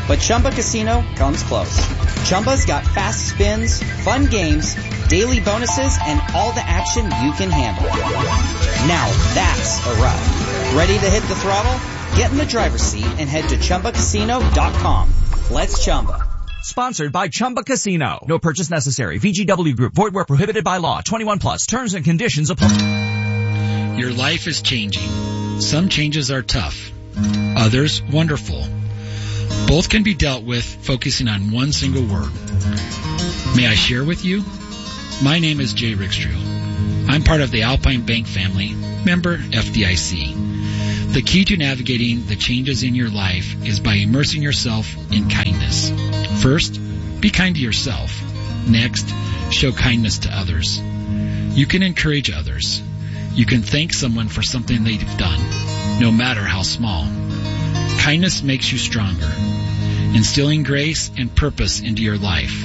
But Chumba Casino comes close. Chumba's got fast spins, fun games, daily bonuses, and all the action you can handle. Now that's a ride. Ready to hit the throttle? Get in the driver's seat and head to Chumba Casino dot com. Let's Chumba. Sponsored by Chumba Casino. No purchase necessary. V G W Group. Void where prohibited by law. twenty-one plus. Terms and conditions apply. Your life is changing. Some changes are tough. Others, wonderful. Both can be dealt with focusing on one single word. May I share with you? My name is Jay Rickstrell. I'm part of the Alpine Bank family, member F D I C. The key to navigating the changes in your life is by immersing yourself in kindness. First, be kind to yourself. Next, show kindness to others. You can encourage others. You can thank someone for something they've done, no matter how small. Kindness makes you stronger, instilling grace and purpose into your life.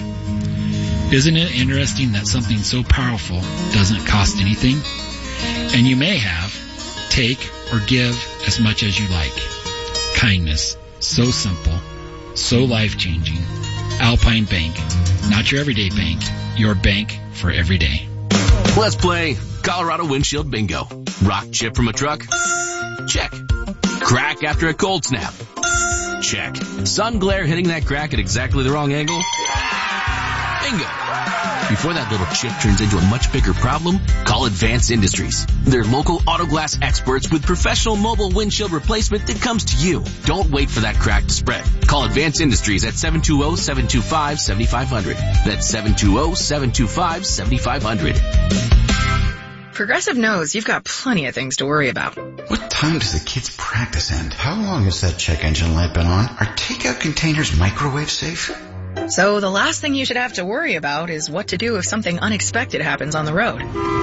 Isn't it interesting that something so powerful doesn't cost anything? And you may have, take, or give as much as you like. Kindness, so simple, so life-changing. Alpine Bank, not your everyday bank, your bank for every day. Let's play Colorado Windshield Bingo. Rock chip from a truck? Check. Crack after a cold snap? Check. Sun glare hitting that crack at exactly the wrong angle? Bingo. Before that little chip turns into a much bigger problem, call Advanced Industries. They're local auto glass experts with professional mobile windshield replacement that comes to you. Don't wait for that crack to spread. Call Advanced Industries at seven two zero, seven two five, seven five zero zero. That's seven two zero, seven two five, seven five zero zero. Progressive knows you've got plenty of things to worry about. What time does the kids' practice end? How long has that check engine light been on? Are takeout containers microwave safe? So the last thing you should have to worry about is what to do if something unexpected happens on the road.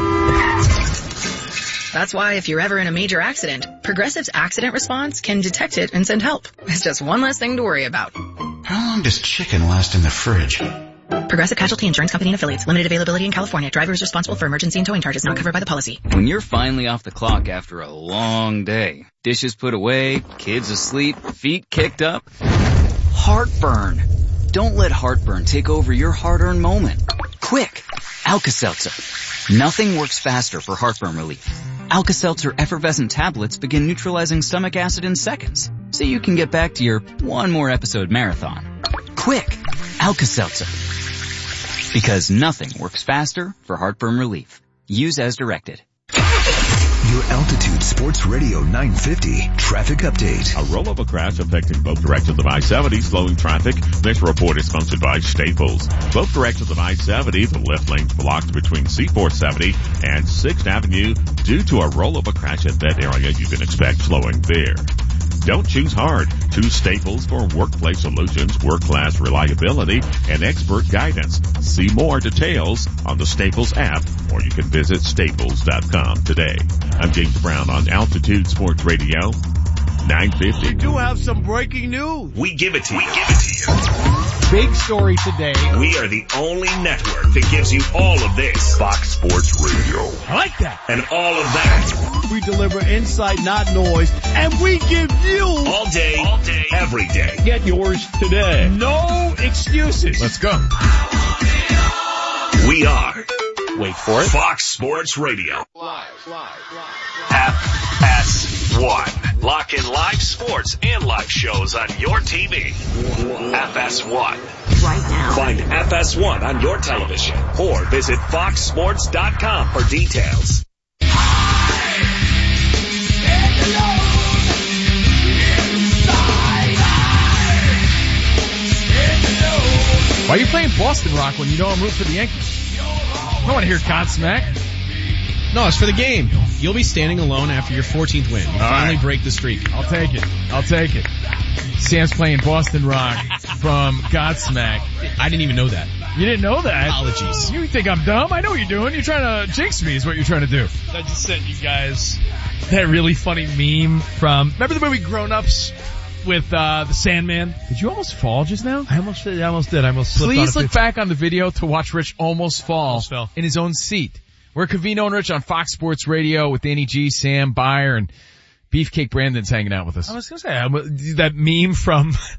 That's why if you're ever in a major accident, Progressive's accident response can detect it and send help. It's just one less thing to worry about. How long does chicken last in the fridge? Progressive Casualty Insurance Company and Affiliates. Limited availability in California. Driver is responsible for emergency and towing charges not covered by the policy. When you're finally off the clock after a long day, dishes put away, kids asleep, feet kicked up, heartburn. Don't let heartburn take over your hard-earned moment. Quick, Alka-Seltzer. Nothing works faster for heartburn relief. Alka-Seltzer effervescent tablets begin neutralizing stomach acid in seconds, so you can get back to your one more episode marathon. Quick, Alka-Seltzer. Because nothing works faster for heartburn relief. Use as directed. Your Altitude Sports Radio nine fifty traffic update. A rollover crash affecting both directions of I seventy, slowing traffic. This report is sponsored by Staples. Both directions of I seventy, the left lane's blocked between C four seventy and sixth Avenue due to a rollover crash at that area. You can expect slowing there. Don't choose hard. Choose Staples for workplace solutions, world-class reliability, and expert guidance. See more details on the Staples app, or you can visit staples dot com today. I'm James Brown on Altitude Sports Radio nine fifty. We do have some breaking news. We give it to you. We give it to you. Big story today. We are the only network that gives you all of this. Fox Sports Radio. I like that. And all of that. We deliver insight, not noise, and we give you all day, all day, every day. Get yours today. No excuses. Let's go. We are. Wait for it. Fox Sports Radio. Live, live, live. F S one. Lock in live sports and live shows on your T V. F S one. Right now. Find F S one on your television or visit fox sports dot com for details. Why are you playing Boston Rock when you know I'm rooting for the Yankees? I don't want to hear Godsmack. No, it's for the game. You'll be standing alone after your fourteenth win. You All finally right. break the streak. I'll take it. I'll take it. Sam's playing Boston Rock from Godsmack. I didn't even know that. You didn't know that? Apologies. You think I'm dumb? I know what you're doing. You're trying to jinx me is what you're trying to do. I just sent you guys that really funny meme from, remember the movie Grown Ups with uh the Sandman? Did you almost fall just now? I almost did. I almost did. I almost slipped. Please look back on the video to watch Rich almost fall almost fell. in his own seat. We're Covino and Rich on Fox Sports Radio with Danny G, Sam Byer, and Beefcake Brandon's hanging out with us. I was going to say, I'm, that meme from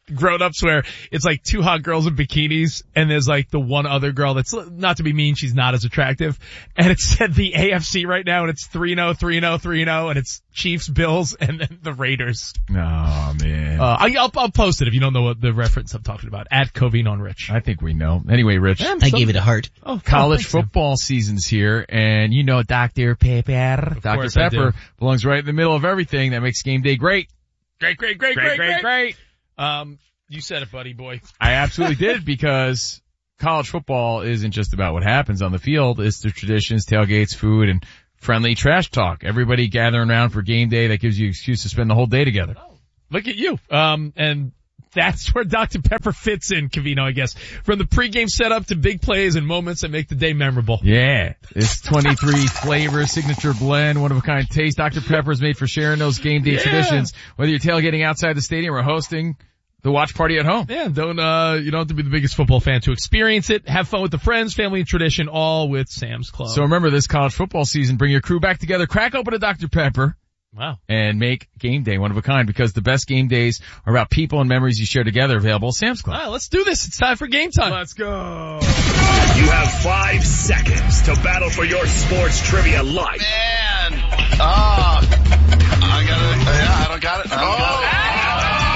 grown-ups where it's like two hot girls in bikinis and there's like the one other girl that's, not to be mean, she's not as attractive. And it said the A F C right now and it's three oh, three oh, three oh and it's Chiefs, Bills, and then the Raiders. Oh man. Uh, I, I'll, I'll post it if you don't know what the reference I'm talking about. At Covino and Rich. I think we know. Anyway, Rich. Yeah, I gave it a heart. Oh, College thanks, football man. Season's here, and you know Doctor Pepper. Doctor Pepper belongs right in the middle of everything that makes game day great. Great, great, great, Great, great, great, great. great. Um, you said it, buddy boy. I absolutely did, because college football isn't just about what happens on the field. It's the traditions, tailgates, food, and friendly trash talk. Everybody gathering around for game day that gives you an excuse to spend the whole day together. Oh, look at you. Um, and that's where Doctor Pepper fits in, Covino, I guess. From the pregame setup to big plays and moments that make the day memorable. Yeah. It's twenty-three flavor signature blend, one of a kind taste. Doctor Pepper is made for sharing those game day Yeah. traditions, whether you're tailgating outside the stadium or hosting the watch party at home. Yeah, don't, uh, you don't have to be the biggest football fan to experience it. Have fun with the friends, family, and tradition, all with Sam's Club. So remember, this college football season, bring your crew back together, crack open a Doctor Pepper. Wow. And make game day one of a kind, because the best game days are about people and memories you share together. Available at Sam's Club. All right, let's do this. It's time for game time. Let's go. You have five seconds to battle for your sports trivia life. Man. Ah. I got it. Yeah, I don't got it. I don't got it.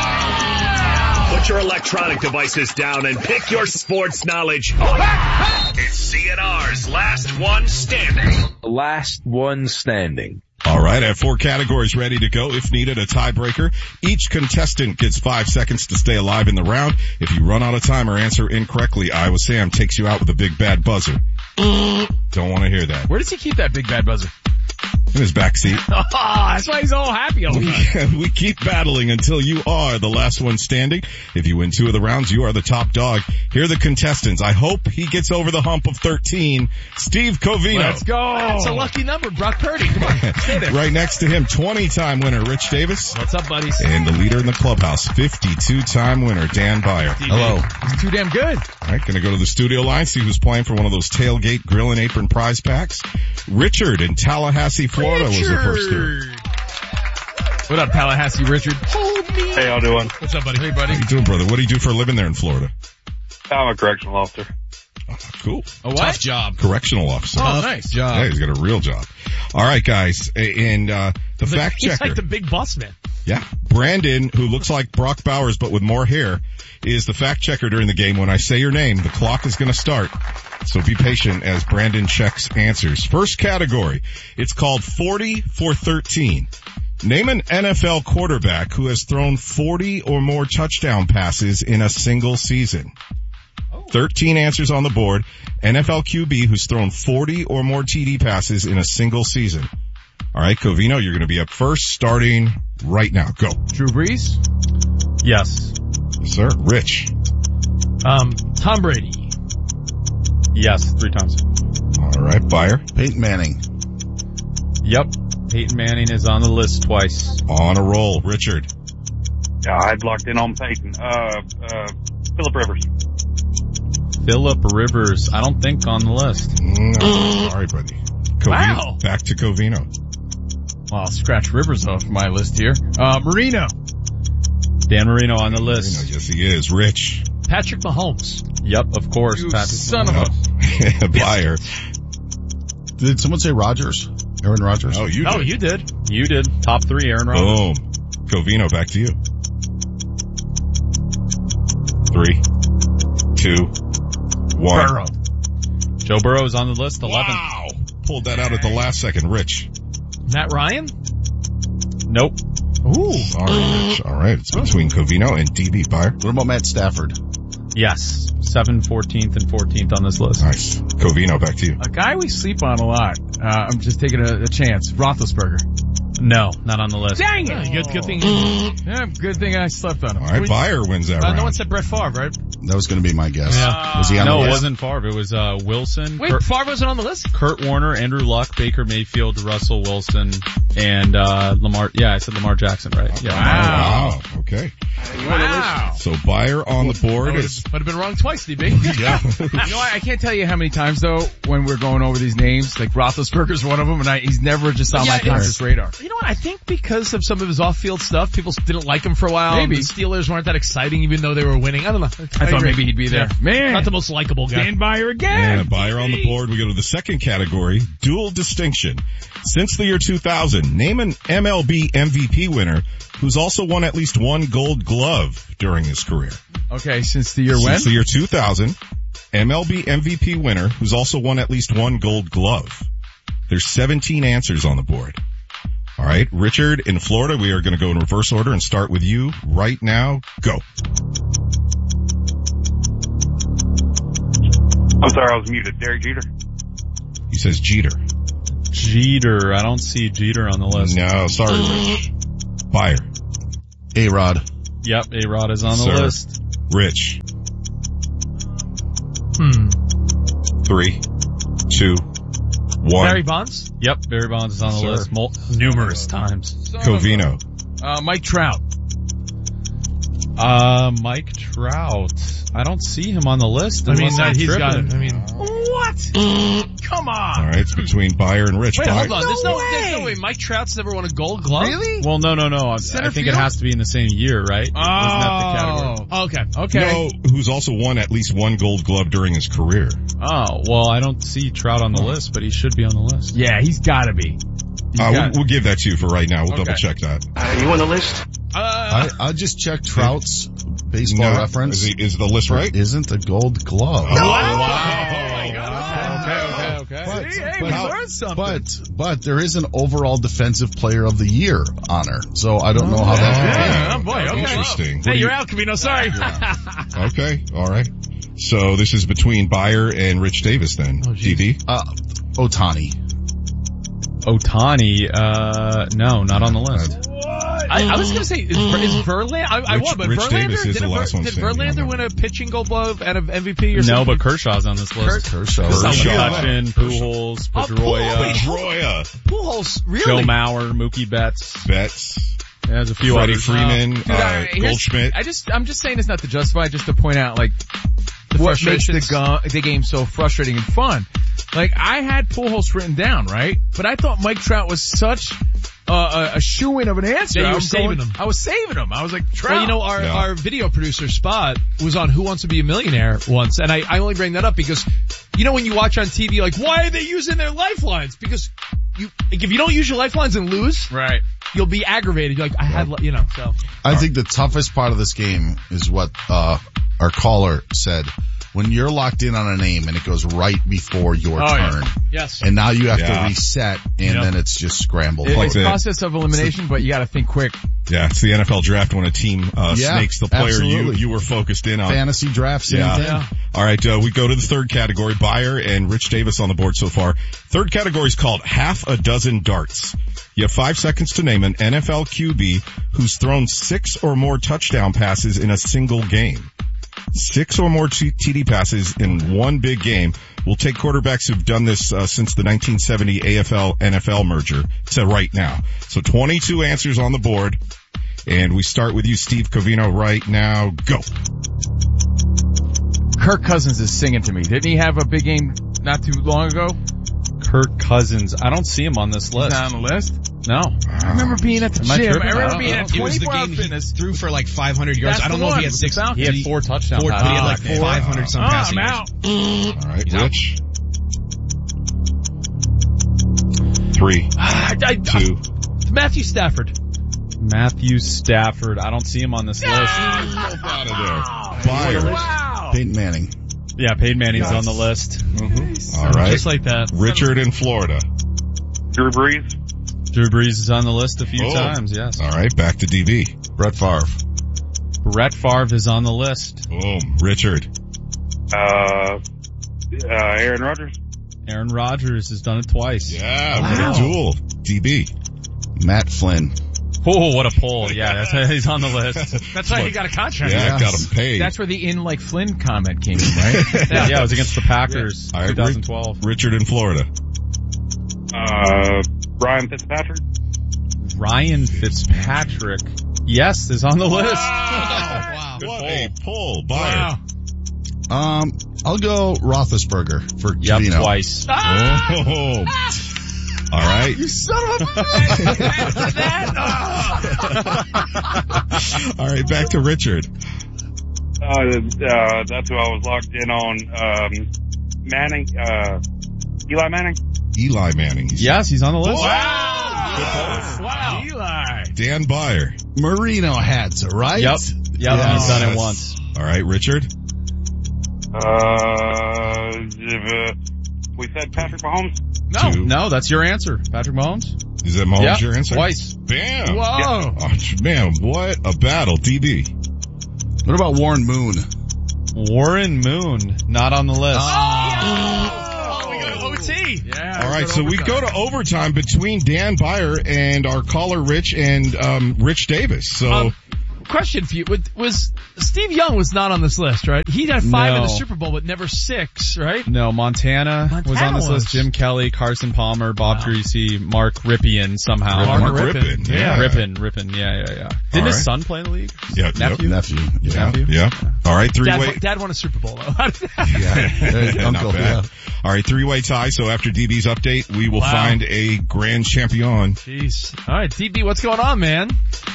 Put your electronic devices down and pick your sports knowledge. It's C N R's Last One Standing. Last one standing. All right, I have four categories ready to go. If needed, a tiebreaker. Each contestant gets five seconds to stay alive in the round. If you run out of time or answer incorrectly, Iowa Sam takes you out with a big bad buzzer. Don't want to hear that. Where does he keep that big bad buzzer? In his backseat. Oh, that's why he's all happy all the time. We, we keep battling until you are the last one standing. If you win two of the rounds, you are the top dog. Here are the contestants. I hope he gets over the hump of thirteen. Steve Covino. Let's go. That's a lucky number. Brock Purdy. Come on. Stay there. Right next to him, twenty-time winner Rich Davis. What's up, buddies? And the leader in the clubhouse, fifty-two-time winner Dan Byer. Hello. He's too damn good. All right, gonna go to the studio line, see who's playing for one of those tailgate grill and apron prize packs. Richard in Tallahassee, Florida Richard. was the first here. What up, Tallahassee, Richard? Hold me. Hey, y'all doing? What's up, buddy? Hey, buddy. How you doing, brother? What do you do for a living there in Florida? I'm a correctional officer. Oh, cool. A what? Tough job. Correctional officer. Oh, Tough nice. job. Yeah, he's got a real job. All right, guys. And, uh, the He's fact like, checker. He's like the big boss man. Yeah. Brandon, who looks like Brock Bowers but with more hair, is the fact checker during the game. When I say your name, the clock is going to start. So be patient as Brandon checks answers. First category. It's called forty for thirteen. Name an N F L quarterback who has thrown forty or more touchdown passes in a single season. thirteen answers on the board. N F L Q B who's thrown forty or more T D passes in a single season. All right, Covino, you're going to be up first, starting right now. Go. Drew Brees? Yes. Yes, sir. Rich. Um, Tom Brady. Yes, three times. All right, Byer. Peyton Manning. Yep. Peyton Manning is on the list twice. On a roll. Richard. Yeah, I'd locked in on Peyton. Uh, uh, Phillip Rivers. Phillip Rivers, I don't think on the list. No, sorry, buddy. Covino, Wow. Back to Covino. Well, I'll scratch Rivers off my list here. Uh, Marino. Dan Marino on the list. Marino, yes, he is. Rich. Patrick Mahomes. Yep, of course. You Patrick son of a... Byer. Did someone say Rodgers? Aaron Rodgers? Oh, you did. Oh, you did. You did. Top three, Aaron Rodgers. Boom. Covino, back to you. Three, two, one. Burrow. Joe Burrow is on the list, eleven. Wow. Pulled that out at the last second. Rich. Matt Ryan. Nope. Ooh. Sorry, Rich. All right. It's between Covino and D B. Byer. What about Matt Stafford? Yes. seven, fourteenth, and fourteenth on this list. Nice. Covino, back to you. A guy we sleep on a lot. Uh, I'm just taking a, a chance. Roethlisberger. No, not on the list. Dang it. Good, good thing. Yeah, good thing I slept on him. All right. Byer wins that Uh, round. no one said Brett Favre, right? That was going to be my guess. Yeah. Was he on No, the it list? wasn't Favre. It was uh, Wilson. Wait, Kurt, Favre wasn't on the list? Kurt Warner, Andrew Luck, Baker Mayfield, Russell Wilson, and uh, Lamar. Yeah, I said Lamar Jackson, right? Yeah. Wow. Okay. Wow. So Byer on the board is. Would have been wrong twice, D B. Yeah. You know, I, I can't tell you how many times though when we're going over these names, like Roethlisberger's one of them, and I, he's never just on Yeah, my conscious radar. Yeah, you know what? I think because of some of his off-field stuff, people didn't like him for a while. Maybe. The Steelers weren't that exciting even though they were winning. I don't know. I, I thought maybe he'd be there. Yeah. Man. Not the most likable guy. Dan Beyer again. And Beyer on the board. We go to the second category, dual distinction. Since the year two thousand, name an M L B M V P winner who's also won at least one gold glove during his career. Okay, since the year Since when? Since the year two thousand, M L B M V P winner who's also won at least one gold glove. There's seventeen answers on the board. All right, Richard in Florida, we are going to go in reverse order and start with you right now. Go. I'm sorry, I was muted. Derek Jeter. He says Jeter. Jeter. I don't see Jeter on the list. No, sorry, Rich. Beyer. A-Rod. Yep, A-Rod is on the Sir. list. Rich. Hmm. Three, two, one. Barry Bonds? Yep, Barry Bonds is on the Sir. list mul- numerous times. Covino. Uh, Mike Trout. Uh, Mike Trout. I don't see him on the list. I mean, unless that I'm he's got tripping. it. I mean, What? Come on. All right, it's between Beyer and Rich. wait, Beyer. hold on. There's no, way. there's no way. Mike Trout's never won a gold glove? Really? Well, no, no, no. I, Center I think field? it has to be in the same year, right? Oh. Isn't that the category? Okay. Okay. No, who's also won at least one gold glove during his career. Oh, well, I don't see Trout on the list, but he should be on the list. Yeah, he's gotta be. He's Uh, gotta- we'll, we'll give that to you for right now. We'll Okay. double check that. Uh, you on the list? Uh, I, I just checked Trout's baseball No, reference. Is, he, is the list right? Isn't the gold glove. Oh, Okay, okay, okay. But, See, hey, but we how- learned something. but, but there is an overall defensive player of the year honor. So I don't know how that could be. Yeah, oh boy, okay. Interesting. What hey, do you're you- out, Camino. Sorry. Okay, all right. So this is between Beyer and Rich Davis then. Oh, D D? Uh, Otani. Otani, uh, no, not on the list. I, I was going to say, is, Ver- is Verlander, I, I Rich- won, but Rich Verlander, Davis is did, the Ver- last one did standing on Verlander that. win a pitching gold glove and an M V P or No, something? but Kershaw's on this list. Kershaw. Kershaw. Sachin, Pujols, Oh, Pedroia, Pedroia, Pujols, really? Joe Mauer, Mookie Betts. Betts, Yeah, there's a few Freddie others. Freeman, Dude, uh, I, here's- Goldschmidt. I just, I'm just saying it's not to justify, just to point out, like, what makes the, frustrations. go- the game so frustrating and fun. Like, I had Pujols written down, right? But I thought Mike Trout was such uh, a, a shoo-in of an answer. Yeah, you I were was saving going- him. I was saving him. I was like, Trout. Well, you know, our, Yeah. our video producer, Spot, was on Who Wants to Be a Millionaire once, and I, I only bring that up because, you know, when you watch on T V, like, why are they using their lifelines? Because you, like, if you don't use your lifelines and lose, right. you'll be aggravated. You're like, I had, li- you know, so. I think the toughest part of this game is what uh our caller said. When you're locked in on a name and it goes right before your Oh, yeah. turn. Yes. And now you have Yeah. to reset and Yep. then it's just scrambled. It, Like it's the- a process of elimination, but you gotta think quick. Yeah, it's the N F L draft when a team uh, Yeah, snakes the player you, absolutely. you were focused in on. Fantasy draft, same Yeah. thing. Yeah. All right, uh, we go to the third category. Beyer and Rich Davis on the board so far. Third category is called half a dozen darts. You have five seconds to name an N F L Q B who's thrown six or more touchdown passes in a single game. Six or more T D passes in one big game. We'll take quarterbacks who've done this uh, since the nineteen seventy A F L N F L merger to right now. So twenty-two answers on the board. And we start with you, Steve Covino, right now. Go. Kirk Cousins is singing to me. Didn't he have a big game not too long ago? Kirk Cousins. I don't see him on this He's list. not on the list? No. I remember being at the Am I gym. I tripping? I remember don't being know. at It was the twenty-four hour game he fitness. threw for like five hundred yards. That's I don't the know if one he had with six. the Falcons. He had four touchdown Four, but passes. he had like Okay. five hundred some Oh, passing I'm yards. out. All right, He's out. Rich. Three, I, I, two, Matthew Stafford. Matthew Stafford. I don't see him on this list. out of there. Beyer. Wow. Peyton Manning. Yeah, Peyton Manning's on the list. Mm-hmm. All right. Just like that. Richard in Florida. Drew Brees. Drew Brees is on the list a few Oh. times, yes. All right, back to D V. Brett Favre. Brett Favre is on the list. Boom. Richard. Uh, uh, Aaron Rodgers. Aaron Rodgers has done it twice. Yeah, Wow. what a duel. D B. Matt Flynn. Oh, what a pull. Yeah, that's, he's on the list. That's why he got a contract. Yeah, Yes. got him paid. That's where the in like Flynn comment came in, right? yeah, yeah, it was against the Packers, All right, twenty twelve. Richard in Florida. Uh, Ryan Fitzpatrick. Ryan Fitzpatrick, yes, is on the list. Wow. What a pull. Beyer. Um, I'll go Roethlisberger for Yep, Covino. twice. Oh. All right. You son of a All right, back to Richard. Uh, uh, that's who I was locked in on. Um, Manning, uh, Eli Manning. Eli Manning. He's Yes, he's on the list. Wow. Wow. Eli. Dan Byer. Marino Hadza, right? Yep. Yep. Yes. He's done it once. All right, Richard. Uh, we said Patrick Mahomes. No, Two. no, that's your answer. Patrick Mahomes. Is that Mahomes Yep, your answer? twice. Bam. Whoa. Oh, man, what a battle. D B. What about Warren Moon? Warren Moon, not on the list. Oh, we go to O T. Yeah. All right, so we go to overtime between Dan Byer and our caller Rich and um, Rich Davis. So, Um, question for you. Was Steve Young was not on this list, right? He had five in No. the Super Bowl, but never six, right? No, Montana, Montana was on this was. list. Jim Kelly, Carson Palmer, Bob Wow. Greasy, Mark Ripien somehow. Mark Mark Rippon. Rippon. Yeah. Yeah. Rippin, Rippin, yeah, yeah, yeah. Didn't All his right. son play in the league? yeah, Nephew? Nephew. Yeah, Nephew? yeah. All right, Dad, three-way. won- Dad won a Super Bowl, though. Yeah. Yeah, Uncle, not bad. yeah. All right, three-way tie. So after D B's update, we will Wow. find a grand champion. Jeez. All right, D B, what's going on, man?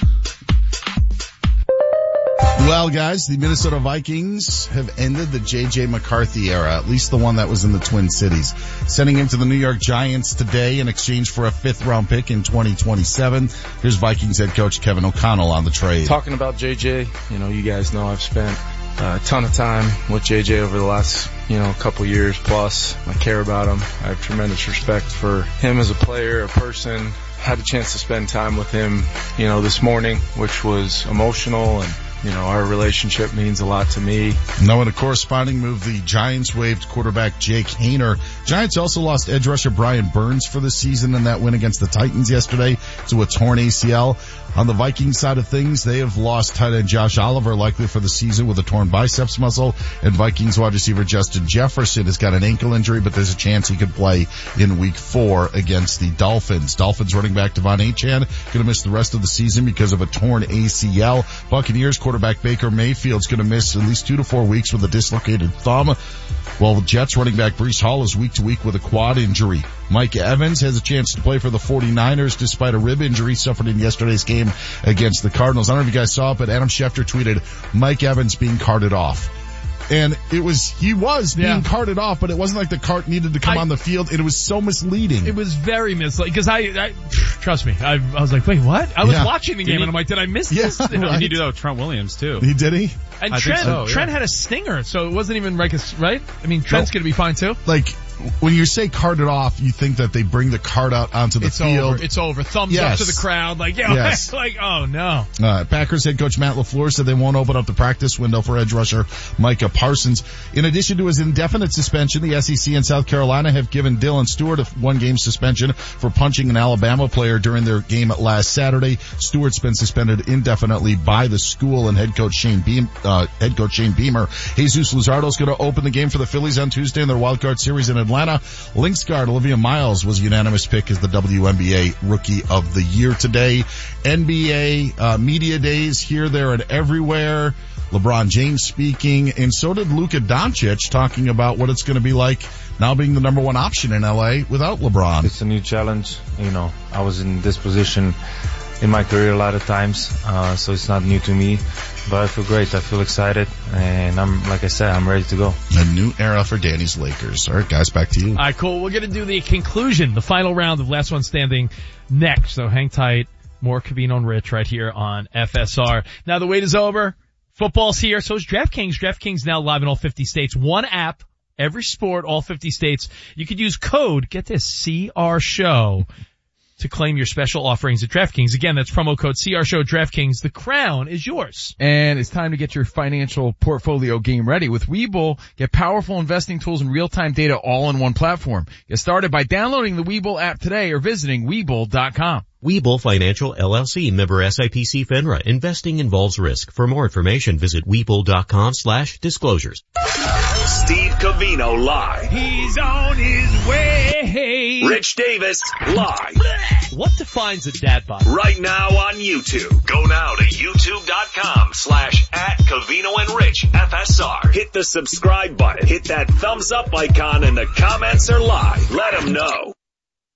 Well, guys, the Minnesota Vikings have ended the J J McCarthy era, at least the one that was in the Twin Cities, sending him to the New York Giants today in exchange for a fifth round pick in twenty twenty-seven. Here's Vikings head coach Kevin O'Connell on the trade. Talking about J J, you know, you guys know I've spent a ton of time with J J over the last, you know, couple years plus. I care about him. I have tremendous respect for him as a player, a person. Had a chance to spend time with him, you know, this morning, which was emotional, and you know, our relationship means a lot to me. Now in a corresponding move, the Giants waived quarterback Jake Haener. Giants also lost edge rusher Brian Burns for the season in that win against the Titans yesterday to a torn A C L. On the Vikings side of things, they have lost tight end Josh Oliver likely for the season with a torn biceps muscle, and Vikings wide receiver Justin Jefferson has got an ankle injury, but there's a chance he could play in week four against the Dolphins. Dolphins running back Devon Achane going to miss the rest of the season because of a torn A C L. Buccaneers quarterback Baker Mayfield's going to miss at least two to four weeks with a dislocated thumb, while the Jets running back Breece Hall is week to week with a quad injury. Mike Evans has a chance to play for the 49ers despite a rib injury suffered in yesterday's game against the Cardinals. I don't know if you guys saw it, but Adam Schefter tweeted Mike Evans being carted off. And it was, he was being Yeah. carted off, but it wasn't like the cart needed to come I- on the field. And it was so misleading. It was very misleading, because I, I, trust me, I, I was like, wait, what? I was Yeah. watching the game and I'm like, did I miss Yeah, this? right. You need to do that with Trent Williams too. He did he? And I think Trent, so, yeah. Trent had a stinger, so it wasn't even like a, right? I mean, Trent's No. gonna be fine too. Like, when you say carted off, you think that they bring the cart out onto the It's field. over. It's over. Thumbs Yes. up to the crowd. Like, yo, Yes. like, oh no. Uh, Packers head coach Matt LaFleur said they won't open up the practice window for edge rusher Micah Parsons. In addition to his indefinite suspension, the S E C and South Carolina have given Dylan Stewart a one-game suspension for punching an Alabama player during their game last Saturday. Stewart's been suspended indefinitely by the school, and head coach Shane Beam, uh, head coach Shane Beamer. Jesus Luzardo's going to open the game for the Phillies on Tuesday in their wild card series in Atlanta. Lynx guard Olivia Miles was a unanimous pick as the W N B A Rookie of the Year today. N B A uh, media days here, there, and everywhere. LeBron James speaking, and so did Luka Doncic, talking about what it's going to be like now being the number one option in L A without LeBron. It's a new challenge. You know, I was in this position in my career a lot of times, uh, so it's not new to me. But I feel great. I feel excited, and I'm, like I said, I'm ready to go. A new era for Danny's Lakers. All right, guys, back to you. All right, cool. We're going to do the conclusion, the final round of Last One Standing next. So hang tight. More Covino and Rich right here on F S R. Now the wait is over. Football's here. So is DraftKings. DraftKings now live in all fifty states. One app, every sport, all fifty states. You could use code, get this, C R Show, to claim your special offerings at DraftKings. Again, that's promo code C R Show DraftKings. The crown is yours. And it's time to get your financial portfolio game ready. With Webull, get powerful investing tools and real-time data all in one platform. Get started by downloading the Webull app today or visiting Webull dot com. Webull Financial L L C, member S I P C FINRA. Investing involves risk. For more information, visit Webull dot com slash disclosures. Steve Covino live. He's on his way. Rich Davis live. What defines a dad bod? Right now on YouTube. Go now to youtube dot com slash at Covino and Rich F S R. Hit the subscribe button. Hit that thumbs up icon, and the comments are live. Let them know.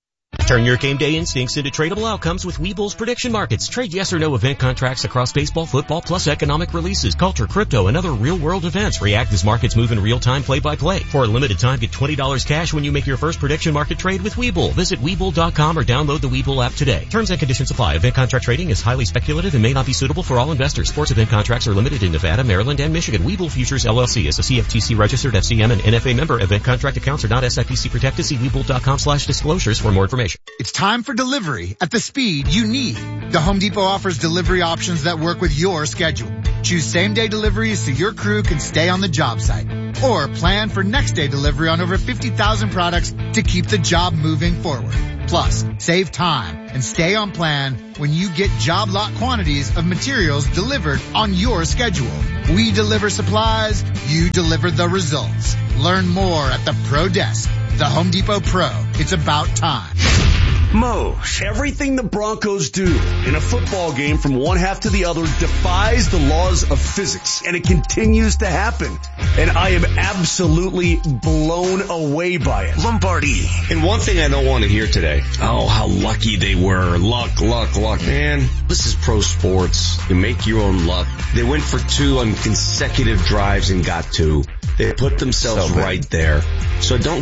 Turn your game day instincts into tradable outcomes with Webull's prediction markets. Trade yes or no event contracts across baseball, football, plus economic releases, culture, crypto, and other real-world events. React as markets move in real time, play by play. For a limited time, get twenty dollars cash when you make your first prediction market trade with Webull. Visit Webull dot com or download the Webull app today. Terms and conditions apply. Event contract trading is highly speculative and may not be suitable for all investors. Sports event contracts are limited in Nevada, Maryland, and Michigan. Webull Futures L L C is a C F T C registered F C M and N F A member. Event contract accounts are not S I P C protected. See Webull dot com slash disclosures for more information. It's time for delivery at the speed you need. The Home Depot offers delivery options that work with your schedule. Choose same-day deliveries so your crew can stay on the job site. Or plan for next-day delivery on over fifty thousand products to keep the job moving forward. Plus, save time and stay on plan when you get job lot quantities of materials delivered on your schedule. We deliver supplies, you deliver the results. Learn more at the Pro Desk. The Home Depot Pro. It's about time. Moj, everything the Broncos do in a football game from one half to the other defies the laws of physics, and it continues to happen. And I am absolutely blown away by it. Lombardi. And one thing I don't want to hear today, oh, how lucky they were. Luck, luck, luck. Man, this is pro sports. You make your own luck. They went for two on consecutive drives and got two. They put themselves so right there. So don't